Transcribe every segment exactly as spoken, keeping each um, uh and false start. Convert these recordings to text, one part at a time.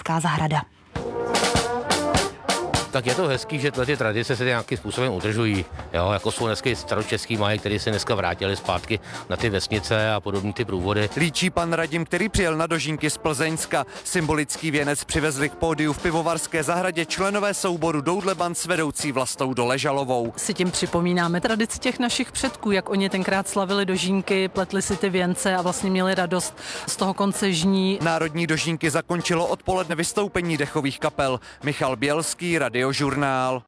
zahrada. Tak je to hezký, že ty tradice se nějakým způsobem udržují. Jo, jako jsou dneska staročeský mají, který se dneska vrátili zpátky na ty vesnice a podobné ty průvody. Líčí pan Radim, který přijel na dožínky z Plzeňska. Symbolický věnec přivezli k pódiu v Pivovarské zahradě členové souboru Doudleban s vedoucí Vlastou Doležalovou. Si tím připomínáme tradici těch našich předků, jak oni tenkrát slavili dožínky, pletli si ty věnce a vlastně měli radost z toho konce žní. Národní dožínky zakončilo odpoledne vystoupení dechových kapel. Michal Bělský, Radiožurnál.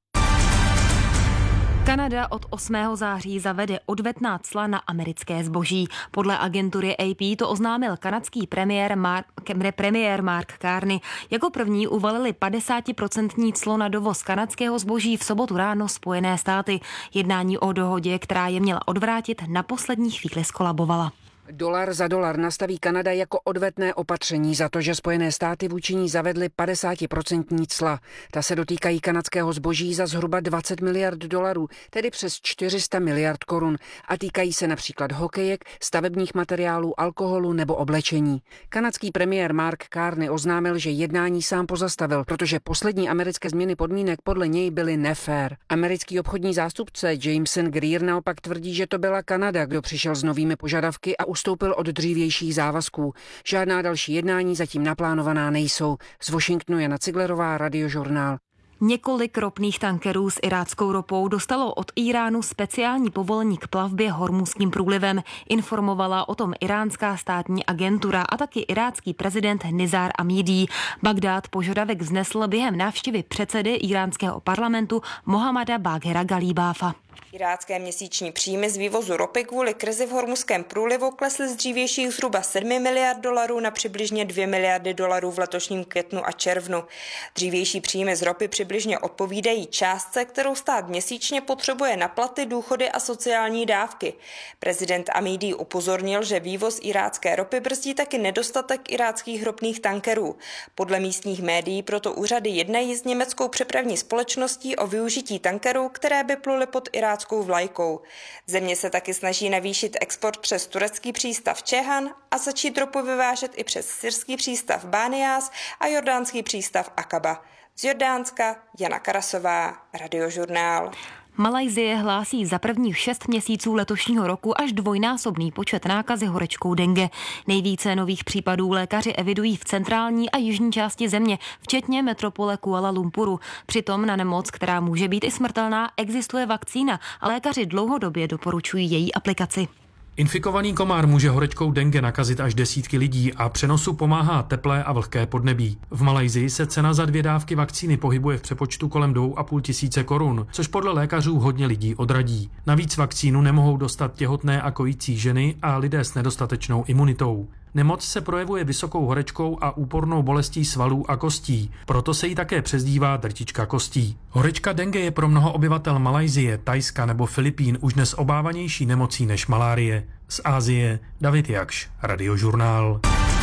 Kanada od osmého září zavede odvetná cla na americké zboží. Podle agentury A P to oznámil kanadský premiér Mark, premiér Mark Carney. Jako první uvalili padesátiprocentní clo na dovoz kanadského zboží v sobotu ráno Spojené státy. Jednání o dohodě, která je měla odvrátit, na poslední chvíli skolabovala. Dolar za dolar nastaví Kanada jako odvetné opatření za to, že Spojené státy vůči ní zavedly padesátiprocentní cla. Ta se dotýkají kanadského zboží za zhruba dvacet miliard dolarů, tedy přes čtyři sta miliard korun, a týkají se například hokejek, stavebních materiálů, alkoholu nebo oblečení. Kanadský premiér Mark Carney oznámil, že jednání sám pozastavil, protože poslední americké změny podmínek podle něj byly nefér. Americký obchodní zástupce Jameson Greer naopak tvrdí, že to byla Kanada, kdo přišel s novými požadavky a ustoupil od dřívějších závazků. Žádná další jednání zatím naplánovaná nejsou. Z Washingtonu Jana Ciglerová, Radiožurnál. Několik ropných tankerů s iráckou ropou dostalo od Íránu speciální povolení k plavbě Hormuzským průlivem. Informovala o tom iránská státní agentura a taky irácký prezident Nizar Amídí. Bagdád požadavek vznesl během návštěvy předsedy iránského parlamentu Mohammada Baghera Galíbáfa. Irácké měsíční příjmy z vývozu ropy kvůli krizi v Hormuzském průlivu klesly z dřívějších zhruba sedmi miliard dolarů na přibližně dvě miliardy dolarů v letošním květnu a červnu. Dřívější příjmy z ropy přibližně odpovídají částce, kterou stát měsíčně potřebuje na platy, důchody a sociální dávky. Prezident Amídí upozornil, že vývoz irácké ropy brzdí taky nedostatek iráckých ropných tankerů. Podle místních médií proto úřady jednají s německou přepravní společností o využití tankerů, které by pluly pod iráckou vlajkou. Země se taky snaží navýšit export přes turecký přístav Čehan a začít ropu vyvážet i přes syrský přístav Bániás a jordánský přístav Akaba. Z Jordánska Jana Karasová, Radiožurnál. Malajsie hlásí za prvních šest měsíců letošního roku až dvojnásobný počet nákazy horečkou dengue. Nejvíce nových případů lékaři evidují v centrální a jižní části země, včetně metropole Kuala Lumpuru. Přitom na nemoc, která může být i smrtelná, existuje vakcína a lékaři dlouhodobě doporučují její aplikaci. Infikovaný komár může horečkou dengue nakazit až desítky lidí a přenosu pomáhá teplé a vlhké podnebí. V Malajsii se cena za dvě dávky vakcíny pohybuje v přepočtu kolem dvou a půl tisíce korun, což podle lékařů hodně lidí odradí. Navíc vakcínu nemohou dostat těhotné a kojící ženy a lidé s nedostatečnou imunitou. Nemoc se projevuje vysokou horečkou a úpornou bolestí svalů a kostí, proto se jí také přezdívá drtička kostí. Horečka dengue je pro mnoho obyvatel Malajsie, Thajska nebo Filipín už dnes obávanější nemocí než malárie. Z Asie David Jakš, Radiožurnál.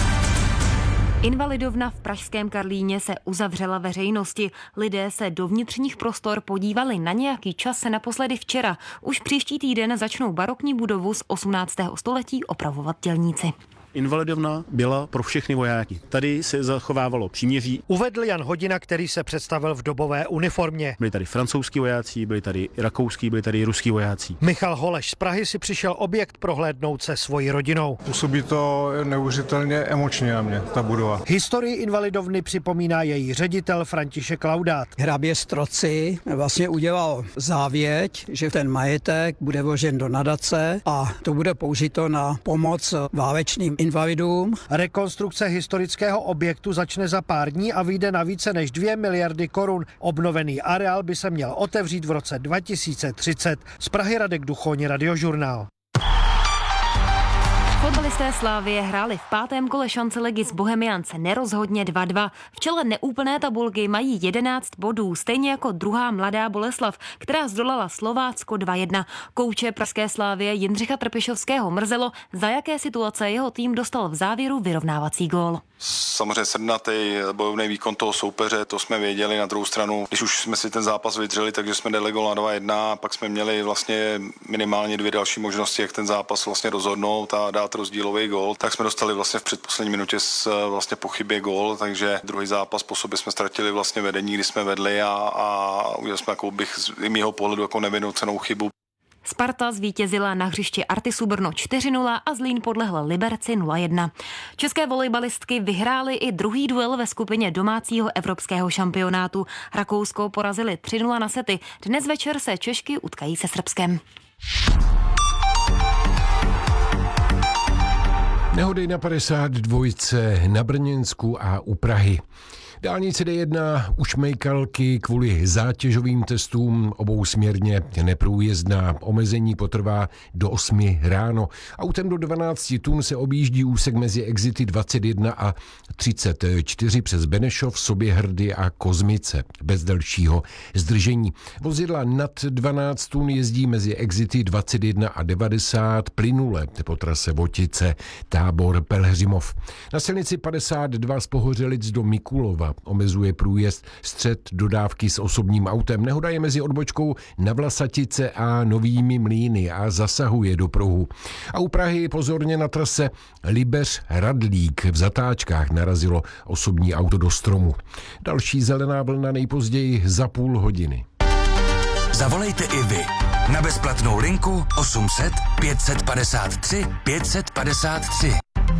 Invalidovna v pražském Karlíně se uzavřela veřejnosti. Lidé se do vnitřních prostor podívali na nějaký čas se naposledy včera. Už příští týden začnou barokní budovu z osmnáctého století opravovat dělníci. Invalidovna byla pro všechny vojáky. Tady se zachovávalo příměří. Uvedl Jan Hodina, který se představil v dobové uniformě. Byli tady francouzský vojáci, byli tady rakouský, byli tady ruský vojáci. Michal Holeš z Prahy si přišel objekt prohlédnout se svojí rodinou. Působí to neuvěřitelně emočně na mě, ta budova. Historii Invalidovny připomíná její ředitel František Laudát. Hrabě Stroci vlastně udělal závěť, že ten majetek bude vložen do nadace a to bude použito na pomoc válečným invalidům. Rekonstrukce historického objektu začne za pár dní a vyjde na více než dvě miliardy korun. Obnovený areál by se měl otevřít v roce dva tisíce třicet. Z Prahy Radek Duchoň, Radiožurnál. Fotbalisté Slavie hráli v pátém kole šance ligy s Bohemians nerozhodně dva dva. V čele neúplné tabulky mají jedenáct bodů, stejně jako druhá Mladá Boleslav, která zdolala Slovácko dva jedna. Kouče pražské Slavie Jindřicha Trpišovského mrzelo, za jaké situace jeho tým dostal v závěru vyrovnávací gól. Samozřejmě srdnatý bojovný výkon toho soupeře, to jsme věděli. Na druhou stranu, když už jsme si ten zápas vydřeli, takže jsme dali gól na dva jedna, pak jsme měli vlastně minimálně dvě další možnosti, jak ten zápas vlastně rozhodnout a dát dát rozdílový gól, tak jsme dostali vlastně v předposlední minutě z vlastně pochybě gól, takže druhý zápas po sobě jsme ztratili vlastně vedení, kdy jsme vedli a, a udělali jsme jako bych z mýho pohledu jako nevinoucenou chybu. Sparta zvítězila na hřišti Artisu Brno čtyři nula a Zlín podlehl Liberci nula jedna. České volejbalistky vyhrály i druhý duel ve skupině domácího evropského šampionátu. Rakousko porazili tři nula na sety. Dnes večer se Češky utkají se Srbskem. Nehody na padesát dva na Brněnsku a u Prahy. Dálnice D jedna u Šmejkalky kvůli zátěžovým testům obou směrně neprůjezdná. Omezení potrvá do osmi ráno. Autem do dvanácti tun se objíždí úsek mezi exity dvacet jedna a třicet čtyři přes Benešov, Soběhrdy a Kozmice bez dalšího zdržení. Vozidla nad dvanáct tun jezdí mezi exity dvacet jedna a devadesát plynule po trase Votice, Tábor, Pelhřimov. Na silnici padesát dva z Pohořelic do Mikulova omezuje průjezd střed dodávky s osobním autem. Nehoda je mezi odbočkou na Vlasatice a Novými Mlýny a zasahuje do pruhu. A u Prahy pozorně na trase Libeř-Radlík v zatáčkách narazilo osobní auto do stromu. Další zelená vlna nejpozději za půl hodiny. Zavolejte i vy na bezplatnou linku osm set pět padesát tři pět padesát tři.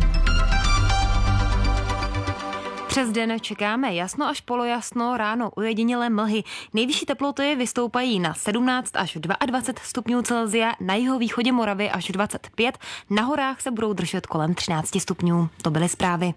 Přes den čekáme jasno až polojasno, ráno ojedinělé mlhy. Nejvyšší teploty vystoupají na sedmnáct až dvacet dva stupňů Celsia, na jihovýchodě Moravy až dvacet pět, na horách se budou držet kolem třináct stupňů. To byly zprávy.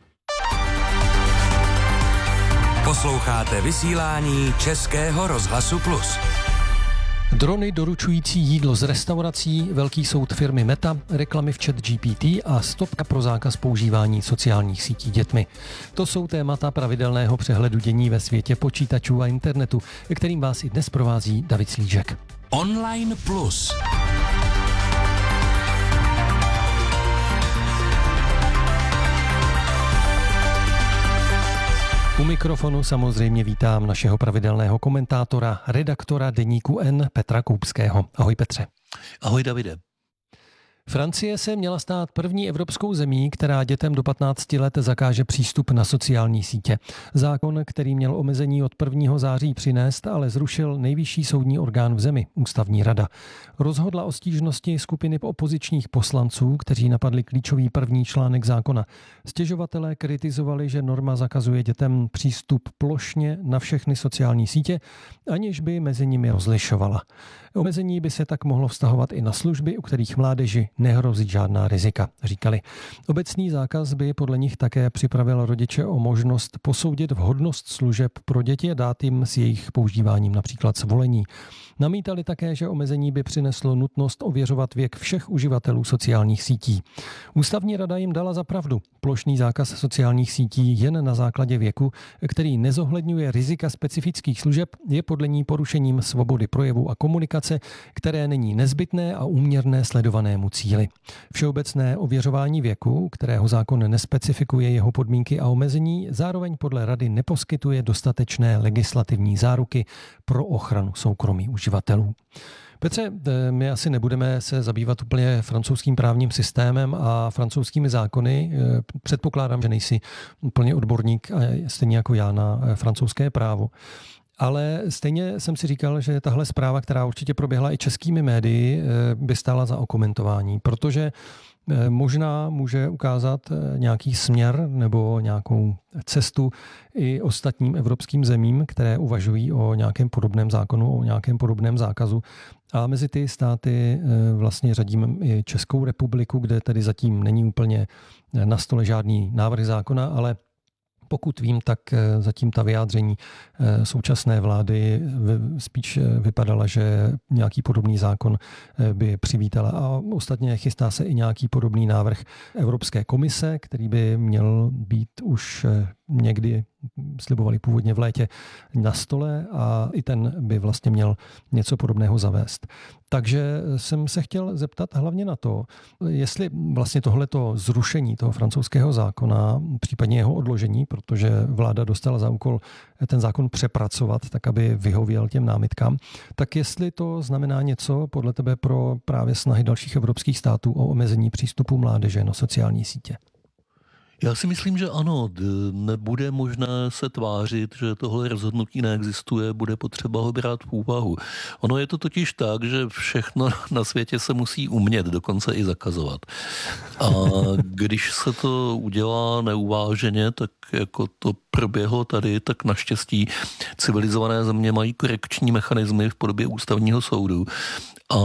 Posloucháte vysílání Českého rozhlasu Plus. Drony doručující jídlo z restaurací, velký soud firmy Meta, reklamy v ChatGPT a stopka pro zákaz používání sociálních sítí dětmi. To jsou témata pravidelného přehledu dění ve světě počítačů a internetu, kterým vás i dnes provází David Slížek. Online Plus. U mikrofonu samozřejmě vítám našeho pravidelného komentátora, redaktora deníku N Petra Koupského. Ahoj Petře. Ahoj Davide. Francie se měla stát první evropskou zemí, která dětem do patnácti let zakáže přístup na sociální sítě. Zákon, který měl omezení od prvního září přinést, ale zrušil nejvyšší soudní orgán v zemi, Ústavní rada. Rozhodla o stížnosti skupiny opozičních poslanců, kteří napadli klíčový první článek zákona. Stěžovatelé kritizovali, že norma zakazuje dětem přístup plošně na všechny sociální sítě, aniž by mezi nimi rozlišovala. Omezení by se tak mohlo vztahovat i na služby, u kterých mládeži nehrozí žádná rizika, říkali. Obecný zákaz by podle nich také připravil rodiče o možnost posoudit vhodnost služeb pro děti a dát jim s jejich používáním například svolení. Namítali také, že omezení by přineslo nutnost ověřovat věk všech uživatelů sociálních sítí. Ústavní rada jim dala za pravdu. Plošný zákaz sociálních sítí jen na základě věku, který nezohledňuje rizika specifických služeb, je podle ní porušením svobody projevu a komunikace, které není nezbytné a úměrné sledovanému cíli. Všeobecné ověřování věku, kterého zákon nespecifikuje jeho podmínky a omezení, zároveň podle rady neposkytuje dostatečné legislativní záruky pro ochranu soukromí uživatelů. Petře, my asi nebudeme se zabývat úplně francouzským právním systémem a francouzskými zákony. Předpokládám, že nejsi úplně odborník, stejně jako já, na francouzské právo. Ale stejně jsem si říkal, že tahle zpráva, která určitě proběhla i českými médii, by stála za okomentování, protože možná může ukázat nějaký směr nebo nějakou cestu i ostatním evropským zemím, které uvažují o nějakém podobném zákonu, o nějakém podobném zákazu. A mezi ty státy vlastně řadíme i Českou republiku, kde tedy zatím není úplně na stole žádný návrh zákona, ale pokud vím, tak zatím ta vyjádření současné vlády spíš vypadala, že nějaký podobný zákon by přivítala. A ostatně chystá se i nějaký podobný návrh Evropské komise, který by měl být už někdy slibovali původně v létě, na stole a i ten by vlastně měl něco podobného zavést. Takže jsem se chtěl zeptat hlavně na to, jestli vlastně tohleto zrušení toho francouzského zákona, případně jeho odložení, protože vláda dostala za úkol ten zákon přepracovat, tak aby vyhověl těm námitkám, tak jestli to znamená něco podle tebe pro právě snahy dalších evropských států o omezení přístupu mládeže na sociální sítě? Já si myslím, že ano, nebude možné se tvářit, že tohle rozhodnutí neexistuje, bude potřeba ho brát v úvahu. Ono je to totiž tak, že všechno na světě se musí umět, dokonce i zakazovat. A když se to udělá neuváženě, tak jako to proběhlo tady, tak naštěstí civilizované země mají korekční mechanismy v podobě ústavního soudu a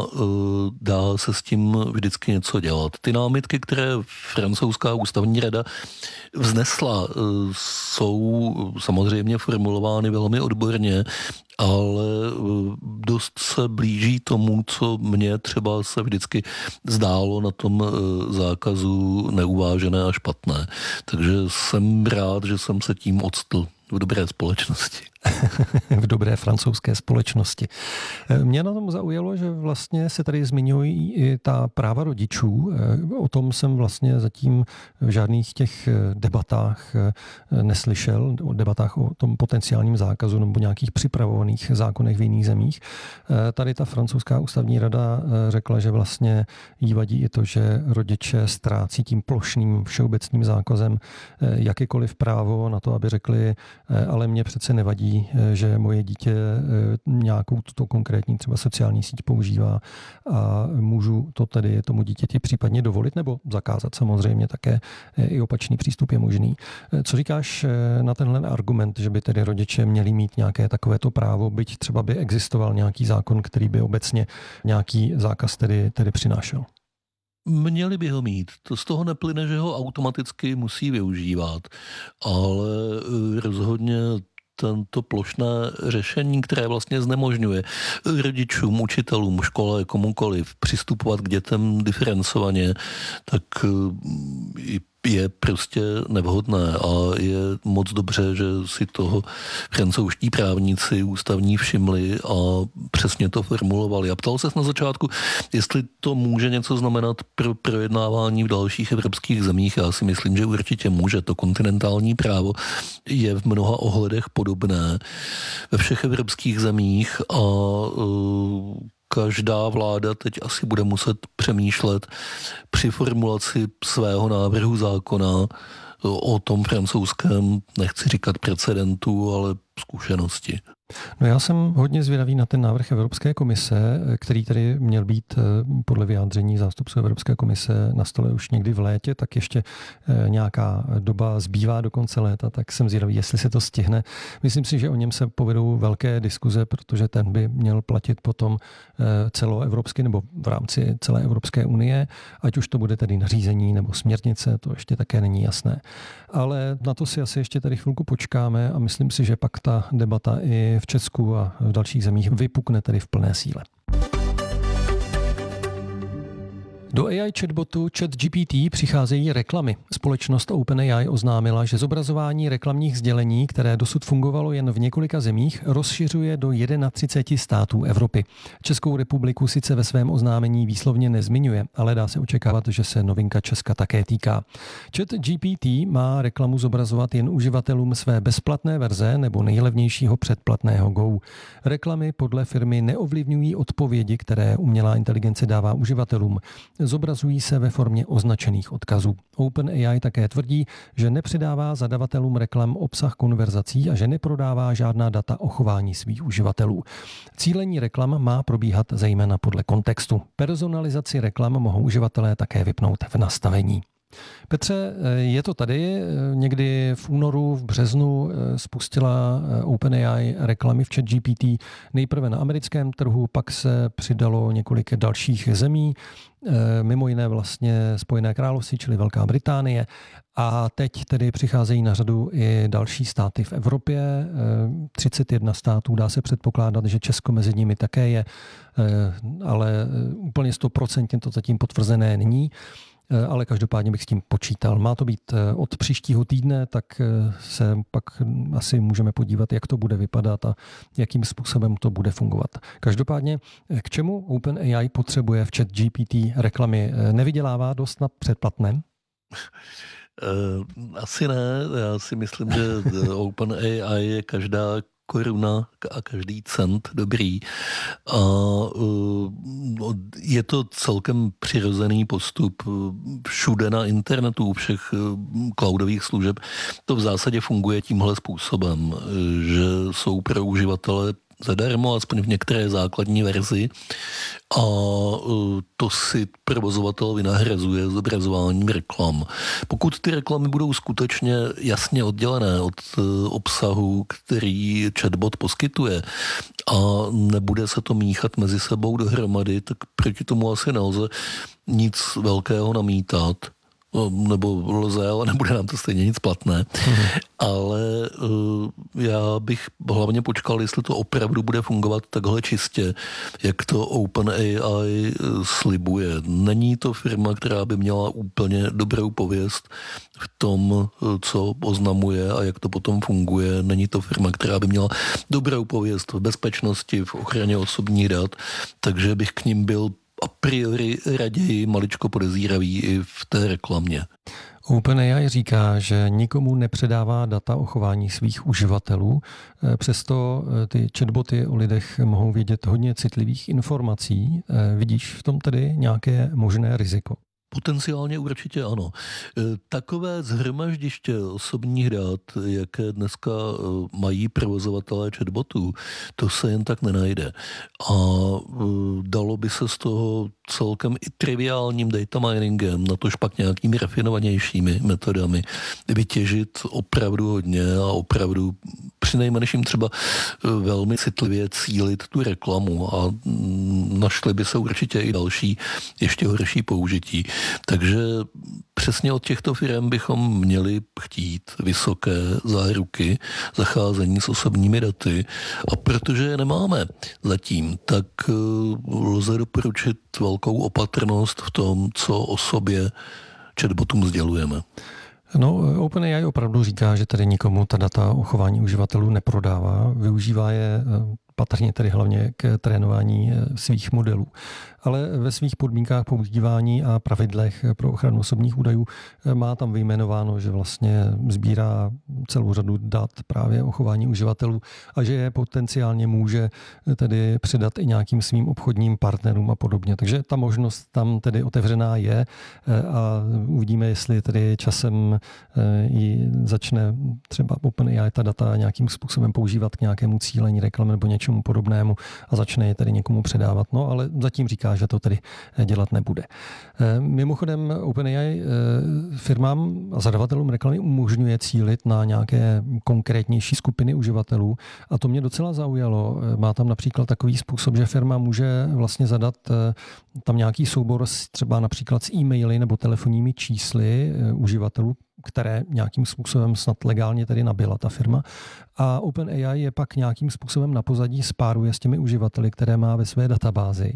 dá se s tím vždycky něco dělat. Ty námitky, které francouzská ústavní rada vznesla, jsou samozřejmě formulovány velmi odborně, ale dost se blíží tomu, co mně třeba se vždycky zdálo na tom zákazu neuvážené a špatné. Takže jsem rád, že jsem se tím octl v dobré společnosti. V dobré francouzské společnosti. Mě na tom zaujalo, že vlastně se tady zmiňují i ta práva rodičů. O tom jsem vlastně zatím v žádných těch debatách neslyšel, o debatách o tom potenciálním zákazu nebo nějakých připravovaných zákonech v jiných zemích. Tady ta francouzská ústavní rada řekla, že vlastně jí vadí i to, že rodiče ztrácí tím plošným všeobecným zákazem jakékoliv právo na to, aby řekli, ale mě přece nevadí, že moje dítě nějakou tuto konkrétní třeba sociální síť používá a můžu to tedy tomu dítěti případně dovolit nebo zakázat. Samozřejmě také i opačný přístup je možný. Co říkáš na tenhle argument, že by tedy rodiče měli mít nějaké takovéto právo, byť třeba by existoval nějaký zákon, který by obecně nějaký zákaz tedy, tedy přinášel? Měli by ho mít. To z toho neplyne, že ho automaticky musí využívat, ale rozhodně tento plošné řešení, které vlastně znemožňuje rodičům, učitelům, škole, komukoliv přistupovat k dětem diferencovaně, tak je prostě nevhodné a je moc dobře, že si toho francouzští právníci ústavní všimli a přesně to formulovali. A ptal ses na začátku, jestli to může něco znamenat pro projednávání v dalších evropských zemích. Já si myslím, že určitě může. To kontinentální právo je v mnoha ohledech podobné ve všech evropských zemích a uh, každá vláda teď asi bude muset přemýšlet při formulaci svého návrhu zákona o tom francouzském, nechci říkat precedentu, ale zkušenosti. No já jsem hodně zvědavý na ten návrh Evropské komise, který tady měl být podle vyjádření zástupců Evropské komise na stole už někdy v létě, tak ještě nějaká doba zbývá do konce léta, tak jsem zvědavý, jestli se to stihne. Myslím si, že o něm se povedou velké diskuze, protože ten by měl platit potom celoevropsky nebo v rámci celé Evropské unie, ať už to bude tedy nařízení nebo směrnice, to ještě také není jasné. Ale na to si asi ještě tady chvilku počkáme a myslím si, že pak ta debata i v Česku a v dalších zemích vypukne tedy v plné síle. Do A I chatbotu ChatGPT přicházejí reklamy. Společnost OpenAI oznámila, že zobrazování reklamních sdělení, které dosud fungovalo jen v několika zemích, rozšiřuje do třicet jedna států Evropy. Českou republiku sice ve svém oznámení výslovně nezmiňuje, ale dá se očekávat, že se novinka Česka také týká. ChatGPT má reklamu zobrazovat jen uživatelům své bezplatné verze nebo nejlevnějšího předplatného Go. Reklamy podle firmy neovlivňují odpovědi, které umělá inteligence dává uživatelům. Zobrazují se ve formě označených odkazů. OpenAI také tvrdí, že nepředává zadavatelům reklam obsah konverzací a že neprodává žádná data o chování svých uživatelů. Cílení reklam má probíhat zejména podle kontextu. Personalizaci reklam mohou uživatelé také vypnout v nastavení. Petře, je to tady. Někdy v únoru, v březnu spustila OpenAI reklamy v ChatGPT nejprve na americkém trhu, pak se přidalo několik dalších zemí, mimo jiné vlastně Spojené království, čili Velká Británie. A teď tedy přicházejí na řadu i další státy v Evropě. třicet jedna států, dá se předpokládat, že Česko mezi nimi také je, ale úplně sto procent to zatím potvrzené není. ale každopádně bych s tím počítal. Má to být od příštího týdne, tak se pak asi můžeme podívat, jak to bude vypadat a jakým způsobem to bude fungovat. Každopádně, k čemu OpenAI potřebuje v ChatGPT reklamy? Nevydělává dost na předplatném? Asi ne. Já si myslím, že OpenAI je každá koruna a každý cent dobrý. A je to celkem přirozený postup všude na internetu, u všech cloudových služeb. To v zásadě funguje tímhle způsobem, že jsou pro uživatele zadarmo, aspoň v některé základní verzi, a to si provozovatel vynahrazuje zobrazováním reklam. Pokud ty reklamy budou skutečně jasně oddělené od obsahu, který chatbot poskytuje, a nebude se to míchat mezi sebou dohromady, tak proti tomu asi nelze nic velkého namítat. Nebo lze, ale nebude nám to stejně nic platné. Hmm. Ale uh, já bych hlavně počkal, jestli to opravdu bude fungovat takhle čistě, jak to OpenAI slibuje. Není to firma, která by měla úplně dobrou pověst v tom, co oznamuje a jak to potom funguje. Není to firma, která by měla dobrou pověst v bezpečnosti, v ochraně osobních dat, takže bych k ním byl a priori raději maličko podezíravý i v té reklamě. OpenAI říká, že nikomu nepředává data o chování svých uživatelů, přesto ty chatboty o lidech mohou vědět hodně citlivých informací. Vidíš v tom tedy nějaké možné riziko? Potenciálně určitě ano. Takové shromaždiště osobních dat, jaké dneska mají provozovatelé chatbotů, to se jen tak nenajde. A dalo by se z toho celkem i triviálním data miningem, na tož pak nějakými rafinovanějšími metodami, vytěžit opravdu hodně a opravdu přinejmenším třeba velmi citlivě cílit tu reklamu a našly by se určitě i další ještě horší použití. Takže přesně od těchto firm bychom měli chtít vysoké záruky zacházení s osobními daty, a protože je nemáme zatím, tak lze doporučit velkou opatrnost v tom, co o sobě chatbotům sdělujeme. No, OpenAI opravdu říká, že tady nikomu ta data o chování uživatelů neprodává, využívá je patrně tedy hlavně k trénování svých modelů. Ale ve svých podmínkách používání a pravidlech pro ochranu osobních údajů má tam vyjmenováno, že vlastně sbírá celou řadu dat právě o chování uživatelů a že je potenciálně může tedy předat i nějakým svým obchodním partnerům a podobně. Takže ta možnost tam tedy otevřená je a uvidíme, jestli tedy časem ji začne třeba OpenAI ta data nějakým způsobem používat k nějakému cílení reklamy nebo něčemu podobnému a začne je tedy někomu předávat. No, ale zatím říká, že to tedy dělat nebude. Mimochodem OpenAI firmám a zadavatelům reklamy umožňuje cílit na nějaké konkrétnější skupiny uživatelů a to mě docela zaujalo. Má tam například takový způsob, že firma může vlastně zadat tam nějaký soubor třeba například s e-maily nebo telefonními čísly uživatelů, které nějakým způsobem snad legálně tedy nabila ta firma. A OpenAI je pak nějakým způsobem na pozadí spáruje s těmi uživateli, které má ve své databázi.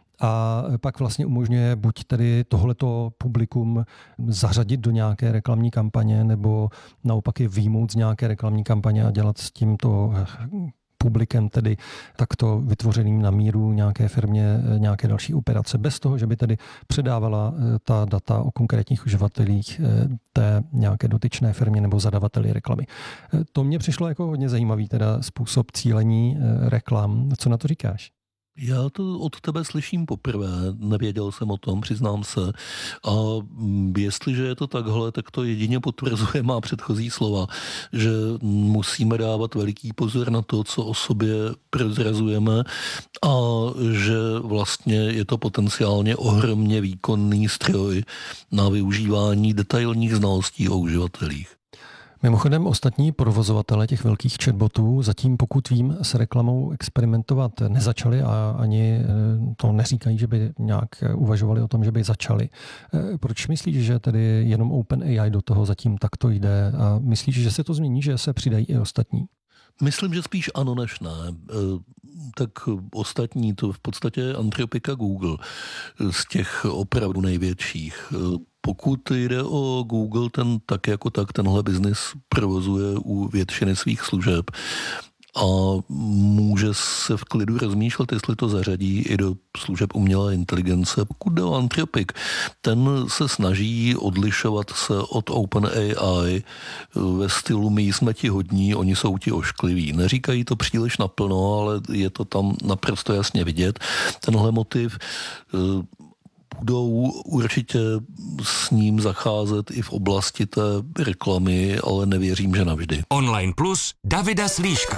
A pak vlastně umožňuje buď tedy tohleto publikum zařadit do nějaké reklamní kampaně, nebo naopak je vyjmout z nějaké reklamní kampaně a dělat s tímto publikem, tedy takto vytvořeným na míru nějaké firmě, nějaké další operace, bez toho, že by tedy předávala ta data o konkrétních uživatelích té nějaké dotyčné firmě nebo zadavateli reklamy. To mně přišlo jako hodně zajímavý teda způsob cílení reklam. Co na to říkáš? Já to od tebe slyším poprvé, nevěděl jsem o tom, přiznám se. A jestliže je to takhle, tak to jedině potvrzuje má předchozí slova, že musíme dávat veliký pozor na to, co o sobě prozrazujeme a že vlastně je to potenciálně ohromně výkonný stroj na využívání detailních znalostí o uživatelích. Mimochodem ostatní provozovatele těch velkých chatbotů zatím, pokud vím, s reklamou experimentovat nezačali a ani to neříkají, že by nějak uvažovali o tom, že by začali. Proč myslíš, že tedy jenom OpenAI do toho zatím takto jde a myslíš, že se to změní, že se přidají i ostatní? Myslím, že spíš ano než ne. Tak ostatní to v podstatě Anthropic a Google z těch opravdu největších. Pokud jde o Google, ten tak jako tak tenhle biznis provozuje u většiny svých služeb a může se v klidu rozmýšlet, jestli to zařadí i do služeb umělé inteligence. Pokud jde o Anthropic, ten se snaží odlišovat se od OpenAI ve stylu my jsme ti hodní, oni jsou ti oškliví. Neříkají to příliš naplno, ale je to tam naprosto jasně vidět. Tenhle motiv budou určitě s ním zacházet i v oblasti té reklamy, ale nevěřím, že navždy. Online Plus Davida Slíška.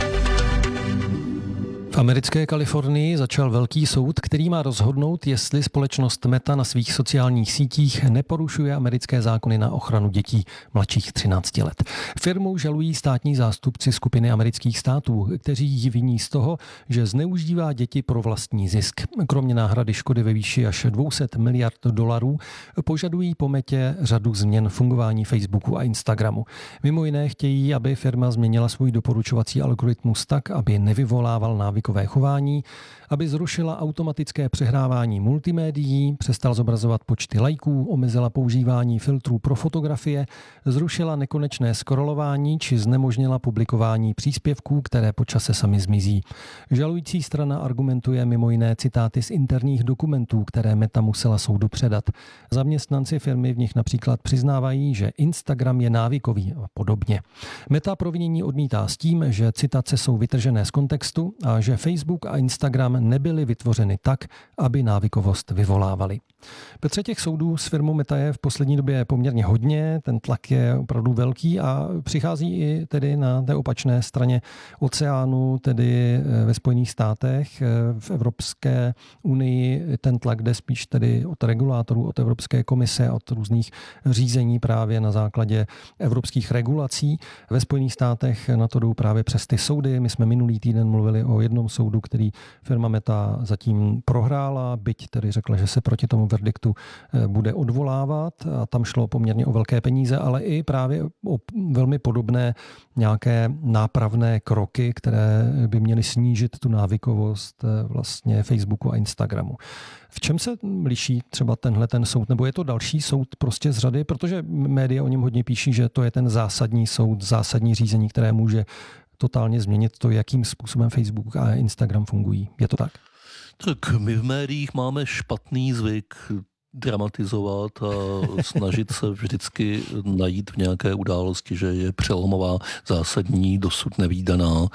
V americké Kalifornii začal velký soud, který má rozhodnout, jestli společnost Meta na svých sociálních sítích neporušuje americké zákony na ochranu dětí mladších třinácti let. Firmu žalují státní zástupci skupiny amerických států, kteří ji viní z toho, že zneužívá děti pro vlastní zisk. Kromě náhrady škody ve výši až dvě stě miliard dolarů požadují po Metě řadu změn fungování Facebooku a Instagramu. Mimo jiné chtějí, aby firma změnila svůj doporučovací algoritmus tak, aby nevyvolával návyk chování, aby zrušila automatické přehrávání multimédií, přestal zobrazovat počty lajků, omezila používání filtrů pro fotografie, zrušila nekonečné scrollování či znemožnila publikování příspěvků, které po čase sami zmizí. Žalující strana argumentuje mimo jiné citáty z interních dokumentů, které Meta musela soudu předat. Zaměstnanci firmy v nich například přiznávají, že Instagram je návykový a podobně. Meta provinění odmítá s tím, že citace jsou vytržené z kontextu a že Facebook a Instagram nebyly vytvořeny tak, aby návykovost vyvolávaly. Petře, těch soudů s firmou Meta je v poslední době poměrně hodně, ten tlak je opravdu velký a přichází i tedy na té opačné straně oceánu, tedy ve Spojených státech, v Evropské unii ten tlak jde spíš tedy od regulátorů, od Evropské komise, od různých řízení právě na základě evropských regulací. Ve Spojených státech na to jdou právě přes ty soudy. My jsme minulý týden mluvili o jednom soudu, který firma Meta zatím prohrála, byť tedy řekla, že se proti tomu verdiktu bude odvolávat a tam šlo poměrně o velké peníze, ale i právě o velmi podobné nějaké nápravné kroky, které by měly snížit tu návykovost vlastně Facebooku a Instagramu. V čem se liší třeba tenhle ten soud, nebo je to další soud prostě z řady, protože média o něm hodně píší, že to je ten zásadní soud, zásadní řízení, které může totálně změnit to, jakým způsobem Facebook a Instagram fungují. Je to tak? Tak my v médiích máme špatný zvyk dramatizovat a snažit se vždycky najít v nějaké události, že je přelomová, zásadní, dosud nevídaná.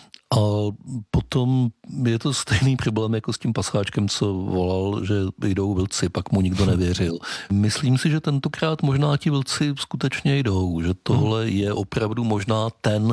A potom je to stejný problém jako s tím pasáčkem, co volal, že jdou vlci, pak mu nikdo nevěřil. Myslím si, že tentokrát možná ti vlci skutečně jdou, že tohle je opravdu možná ten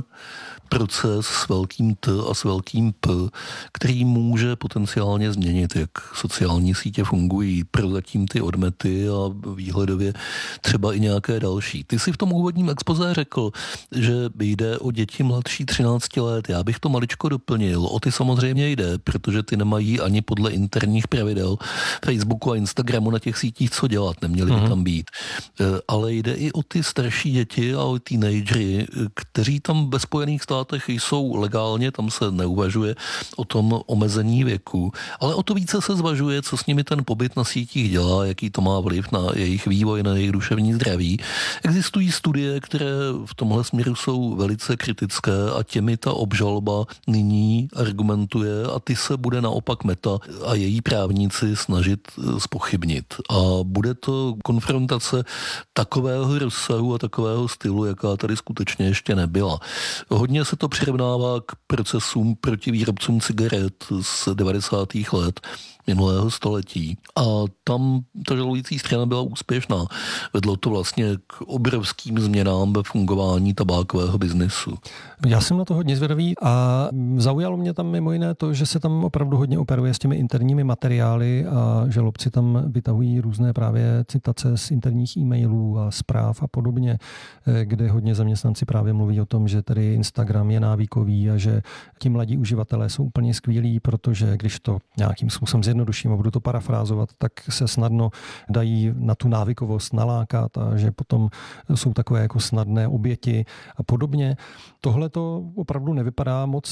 proces s velkým T a s velkým P, který může potenciálně změnit, jak sociální sítě fungují, prozatím ty odmety a výhledově třeba i nějaké další. Ty si v tom úvodním expozé řekl, že jde o děti mladší třinácti let. Já bych to maličko doplnil. O ty samozřejmě jde, protože ty nemají ani podle interních pravidel Facebooku a Instagramu na těch sítích co dělat, neměli by tam být. Ale jde i o ty starší děti a o teenagery, kteří tam ve Spojených státech jsou legálně, tam se neuvažuje o tom omezení věku, ale o to více se zvažuje, co s nimi ten pobyt na sítích dělá, jaký to má vliv na jejich vývoj, na jejich duševní zdraví. Existují studie, které v tomhle směru jsou velice kritické a těmi ta obžaloba nyní argumentuje a ty se bude naopak Meta a její právníci snažit zpochybnit. A bude to konfrontace takového rozsahu a takového stylu, jaká tady skutečně ještě nebyla. Hodně se to přirovnává k procesům proti výrobcům cigaret z devadesátých let minulého století. A tam ta žalující strana byla úspěšná. Vedlo to vlastně k obrovským změnám ve fungování tabákového biznesu. Já jsem na to hodně zvědavý a zaujalo mě tam mimo jiné to, že se tam opravdu hodně operuje s těmi interními materiály a žalobci tam vytahují různé právě citace z interních e-mailů a zpráv a podobně, kde hodně zaměstnanci právě mluví o tom, že tady Instagram je návykový a že ti mladí uživatelé jsou úplně skvělí, protože když to nějakým způsobem zjednoduším a budu to parafrázovat, tak se snadno dají na tu návykovost nalákat a že potom jsou takové jako snadné oběti a podobně. Tohle to opravdu nevypadá moc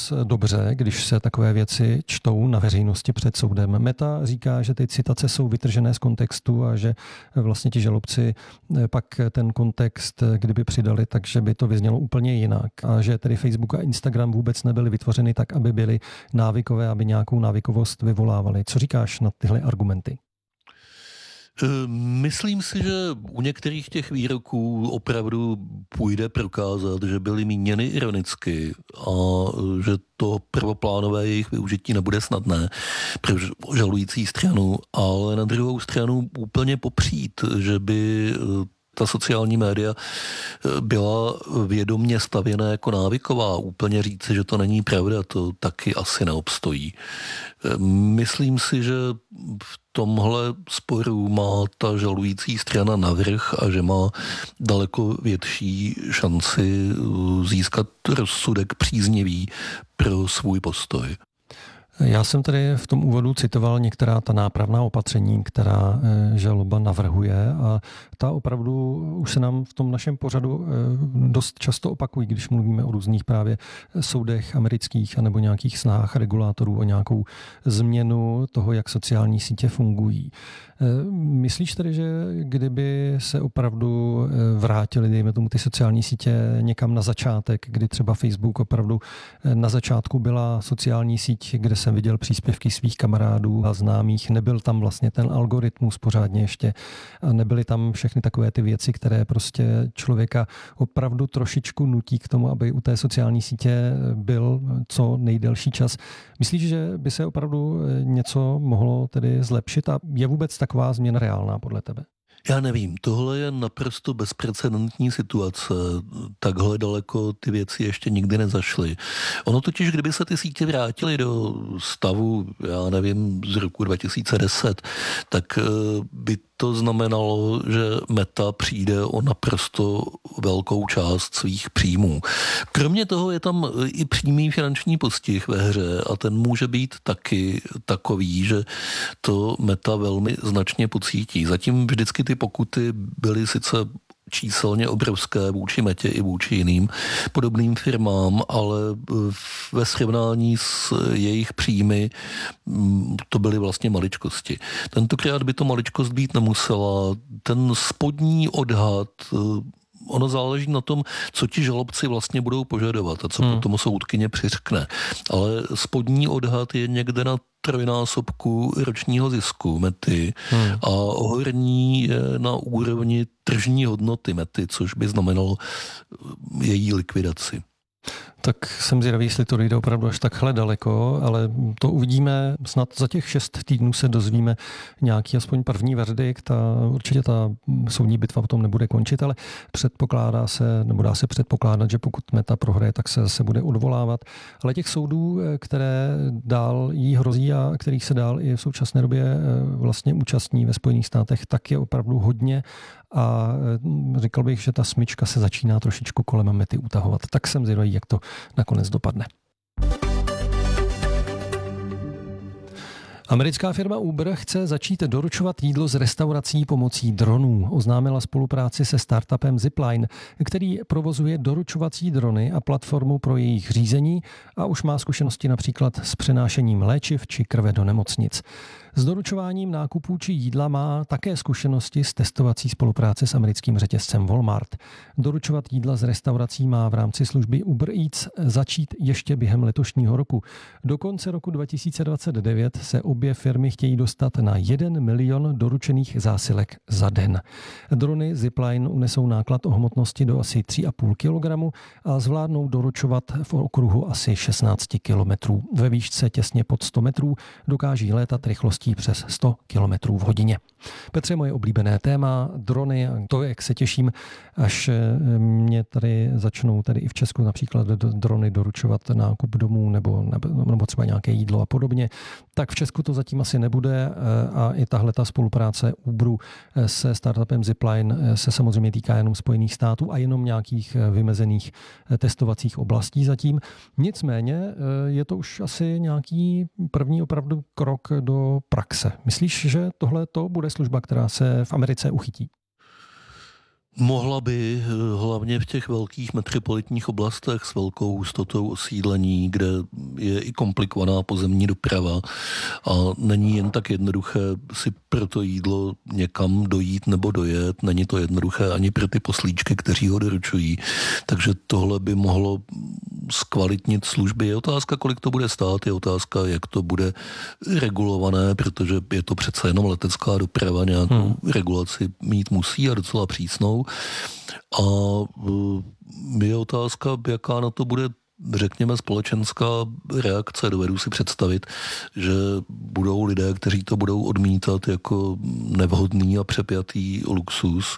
moc dobře, když se takové věci čtou na veřejnosti před soudem. Meta říká, že ty citace jsou vytržené z kontextu a že vlastně ti žalobci pak ten kontext, kdyby přidali, takže by to vyznělo úplně jinak. A že tedy Facebook a Instagram vůbec nebyly vytvořeny tak, aby byly návykové, aby nějakou návykovost vyvolávaly. Co říkáš na tyhle argumenty? Myslím si, že u některých těch výroků opravdu půjde prokázat, že byly míněny ironicky a že to prvoplánové jejich využití nebude snadné pro žalující stranu, ale na druhou stranu úplně popřít, že by ta sociální média byla vědomě stavěna jako návyková. Úplně říci, že to není pravda, to taky asi neobstojí. Myslím si, že v tomhle sporu má ta žalující strana navrch a že má daleko větší šanci získat rozsudek příznivý pro svůj postoj. Já jsem tady v tom úvodu citoval některá ta nápravná opatření, která žaloba navrhuje a ta opravdu už se nám v tom našem pořadu dost často opakují, když mluvíme o různých právě soudech amerických anebo nějakých snahách regulátorů o nějakou změnu toho, jak sociální sítě fungují. Myslíš tedy, že kdyby se opravdu vrátili, dejme tomu, ty sociální sítě někam na začátek, kdy třeba Facebook opravdu na začátku byla sociální síť, kde jsem viděl příspěvky svých kamarádů a známých, nebyl tam vlastně ten algoritmus pořádně ještě a nebyly tam všechny takové ty věci, které prostě člověka opravdu trošičku nutí k tomu, aby u té sociální sítě byl co nejdelší čas. Myslíš, že by se opravdu něco mohlo tedy zlepšit a je vůbec taková změna reálná podle tebe? Já nevím, tohle je naprosto bezprecedentní situace. Takhle daleko ty věci ještě nikdy nezašly. Ono totiž, kdyby se ty sítě vrátily do stavu, já nevím, z roku dva tisíce deset, tak by to znamenalo, že Meta přijde o naprosto velkou část svých příjmů. Kromě toho je tam i přímý finanční postih ve hře a ten může být taky takový, že to Meta velmi značně pocítí. Zatím vždycky ty pokuty byly sice číselně obrovské vůči Metě i vůči jiným podobným firmám, ale ve srovnání s jejich příjmy to byly vlastně maličkosti. Tentokrát by to maličkost být nemusela. Ten spodní odhad, ono záleží na tom, co ti žalobci vlastně budou požadovat a co hmm. potom soudkyně přiřkne. Ale spodní odhad je někde na trojnásobku ročního zisku Mety hmm. a horní je na úrovni tržní hodnoty Mety, což by znamenalo její likvidaci. Tak jsem zvědavý, jestli to jde opravdu až takhle daleko, ale to uvidíme. Snad za těch šest týdnů se dozvíme nějaký aspoň první verdikt a určitě ta soudní bitva potom nebude končit, ale předpokládá se, nebo dá se předpokládat, že pokud Meta prohraje, tak se zase bude odvolávat. Ale těch soudů, které dál jí hrozí a kterých se dál i v současné době vlastně účastní ve Spojených státech, tak je opravdu hodně. A říkal bych, že ta smyčka se začíná trošičku kolem Mety utahovat. Tak jsem zvědavý, jak to nakonec dopadne. Americká firma Uber chce začít doručovat jídlo z restaurací pomocí dronů. Oznámila spolupráci se startupem Zipline, který provozuje doručovací drony a platformu pro jejich řízení a už má zkušenosti například s přenášením léčiv či krve do nemocnic. S doručováním nákupů či jídla má také zkušenosti s testovací spolupráce s americkým řetězcem Walmart. Doručovat jídla z restaurací má v rámci služby Uber Eats začít ještě během letošního roku. Do konce roku dva tisíce dvacet devět se obě firmy chtějí dostat na jeden milion doručených zásilek za den. Drony Zipline unesou náklad o hmotnosti do asi tři a půl kilogramu a zvládnou doručovat v okruhu asi šestnáct kilometrů. Ve výšce těsně pod sto metrů dokáží létat rychlostí přes sto kilometrů v hodině. Petře, moje oblíbené téma, drony, to, jak se těším, až mě tady začnou tady i v Česku například drony doručovat nákup domů nebo, nebo třeba nějaké jídlo a podobně, tak v Česku to zatím asi nebude a i tahle ta spolupráce Uberu se startupem Zipline se samozřejmě týká jenom Spojených států a jenom nějakých vymezených testovacích oblastí zatím. Nicméně je to už asi nějaký první opravdu krok do praxe. praxe. Myslíš, že tohle to bude služba, která se v Americe uchytí? Mohla by hlavně v těch velkých metropolitních oblastech s velkou hustotou osídlení, kde je i komplikovaná pozemní doprava a není jen tak jednoduché si pro to jídlo někam dojít nebo dojet, není to jednoduché ani pro ty poslíčky, kteří ho doručují. Takže tohle by mohlo zkvalitnit služby. Je otázka, kolik to bude stát, je otázka, jak to bude regulované, protože je to přece jenom letecká doprava, nějakou hmm. regulaci mít musí a docela přísnou. A je otázka, jaká na to bude, řekněme, společenská reakce. Dovedu si představit, že budou lidé, kteří to budou odmítat jako nevhodný a přepjatý luxus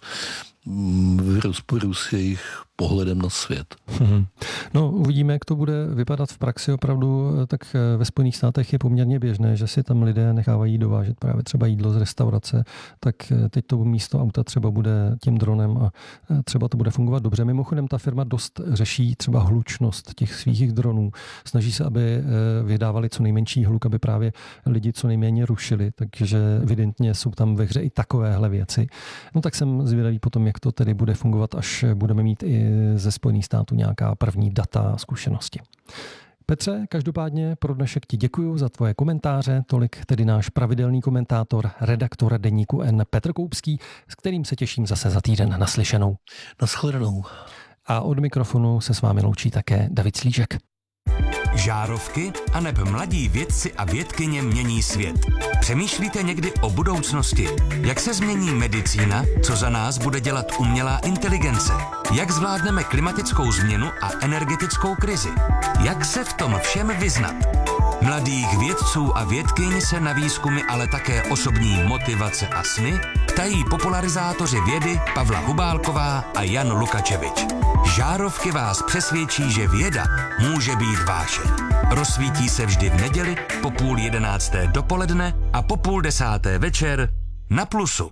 v rozporu s jejich pohledem na svět. Hmm. No, uvidíme, jak to bude vypadat v praxi opravdu, tak ve Spojených státech je poměrně běžné, že si tam lidé nechávají dovážet právě třeba jídlo z restaurace, tak teď to místo auta třeba bude tím dronem a třeba to bude fungovat dobře. Mimochodem ta firma dost řeší třeba hlučnost těch svých dronů. Snaží se, aby vydávali co nejmenší hluk, aby právě lidi co nejméně rušili, takže evidentně jsou tam ve hře i takovéhle věci. No tak jsem zvědavý potom, jak to tedy bude fungovat, až budeme mít i ze Spojených států nějaká první data a zkušenosti. Petře, každopádně pro dnešek ti děkuju za tvoje komentáře, tolik tedy náš pravidelný komentátor, redaktor deníku N Petr Koupský, s kterým se těším zase za týden naslyšenou. Nashledanou. A od mikrofonu se s vámi loučí také David Slížek. Žárovky aneb mladí vědci a vědkyně mění svět. Přemýšlíte někdy o budoucnosti? Jak se změní medicína? Co za nás bude dělat umělá inteligence? Jak zvládneme klimatickou změnu a energetickou krizi? Jak se v tom všem vyznat? Mladých vědců a vědkyň se na výzkumy, ale také osobní motivace a sny ptají popularizátoři vědy Pavla Hubálková a Jan Lukačevič. Žárovky vás přesvědčí, že věda může být vášeň. Rozsvítí se vždy v neděli po půl jedenácté dopoledne a po půl desáté večer na Plusu.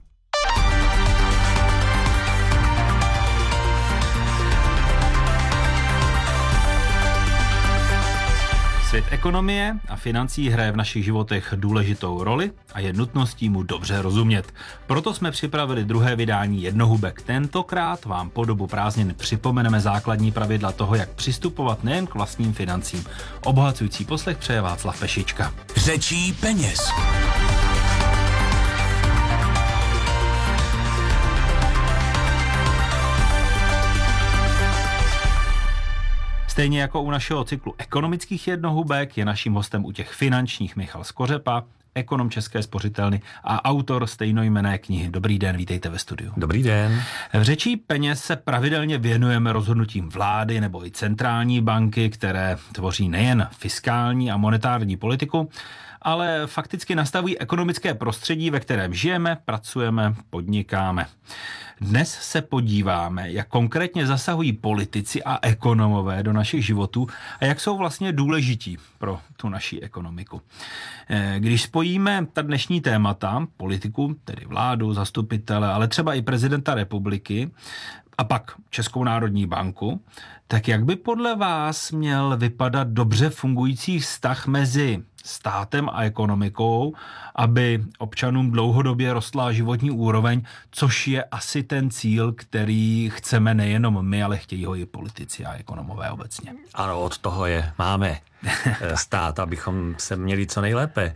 Svět ekonomie a financí hraje v našich životech důležitou roli a je nutností mu dobře rozumět. Proto jsme připravili druhé vydání Jednohubek. Tentokrát vám po dobu prázdnin připomeneme základní pravidla toho, jak přistupovat nejen k vlastním financím. Obohacující poslech přeje Václav Pešička. Řečí peněz. Stejně jako u našeho cyklu ekonomických jednohubek je naším hostem u těch finančních Michal Skořepa, ekonom České spořitelny a autor stejnojmenné knihy. Dobrý den, vítejte ve studiu. Dobrý den. V Řečí peněz se pravidelně věnujeme rozhodnutím vlády nebo i centrální banky, které tvoří nejen fiskální a monetární politiku, ale fakticky nastavují ekonomické prostředí, ve kterém žijeme, pracujeme, podnikáme. Dnes se podíváme, jak konkrétně zasahují politici a ekonomové do našich životů a jak jsou vlastně důležití pro tu naši ekonomiku. Když spojíme ta dnešní témata, politiku, tedy vládu, zastupitele, ale třeba i prezidenta republiky a pak Českou národní banku, tak jak by podle vás měl vypadat dobře fungující vztah mezi státem a ekonomikou, aby občanům dlouhodobě rostla životní úroveň, což je asi ten cíl, který chceme nejenom my, ale chtějí ho i politici a ekonomové obecně. Ano, od toho je máme stát, abychom se měli co nejlépe.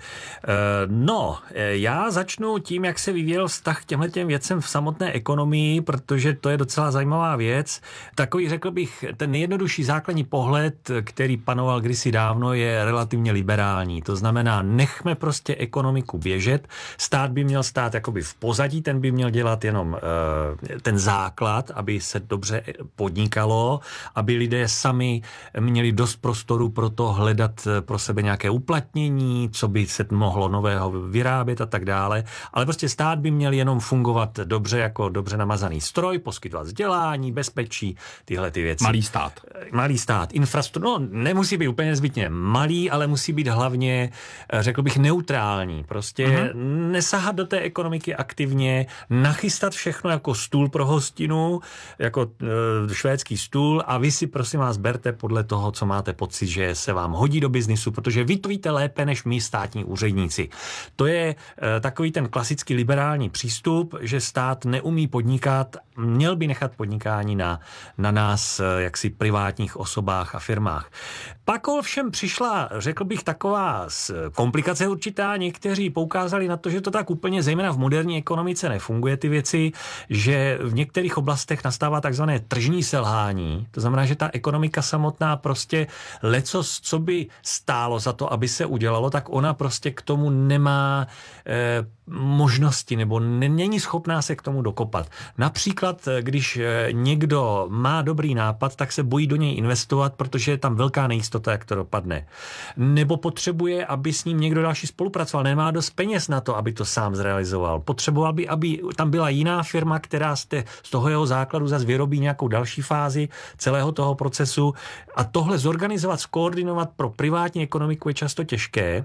No, já začnu tím, jak se vyvíjel vztah k těmhletěm věcem v samotné ekonomii, protože to je docela zajímavá věc. Takový, řekl bych, ten nejjednodušší základní pohled, který panoval kdysi dávno, je relativně liberální. To znamená, nechme prostě ekonomiku běžet. Stát by měl stát jakoby v pozadí, ten by měl dělat jenom uh, ten základ, aby se dobře podnikalo, aby lidé sami měli dost prostoru pro to hledat pro sebe nějaké uplatnění, co by se mohlo nového vyrábět a tak dále. Ale prostě stát by měl jenom fungovat dobře jako dobře namazaný stroj, poskytovat vzdělání, bezpečí, tyhle ty věci. Malý stát. Malý stát. Infrastruktura, no nemusí být úplně zbytně malý, ale musí být hlavně, řekl bych, neutrální. Prostě uh-huh. nesahat do té ekonomiky aktivně, nachystat všechno jako stůl pro hostinu, jako e, švédský stůl a vy si prosím vás berte podle toho, co máte pocit, že se vám vám hodí do biznisu, protože vy to víte lépe než my státní úředníci. To je e, takový ten klasický liberální přístup, že stát neumí podnikat, měl by nechat podnikání na, na nás, e, jaksi privátních osobách a firmách. Pak ovšem přišla, řekl bych, taková komplikace určitá. Někteří poukázali na to, že to tak úplně, zejména v moderní ekonomice, nefunguje ty věci, že v některých oblastech nastává takzvané tržní selhání. To znamená, že ta ekonomika samotná prostě lecos, co by stálo za to, aby se udělalo, tak ona prostě k tomu nemá eh, možnosti nebo není schopná se k tomu dokopat. Například, když někdo má dobrý nápad, tak se bojí do něj investovat, protože je tam velká nejistota, jak to dopadne. Nebo potřebuje, aby s ním někdo další spolupracoval. Nemá dost peněz na to, aby to sám zrealizoval. Potřeboval by, aby tam byla jiná firma, která z toho jeho základu zase vyrobí nějakou další fázi celého toho procesu. A tohle zorganizovat, skoordinovat pro privátní ekonomiku je často těžké.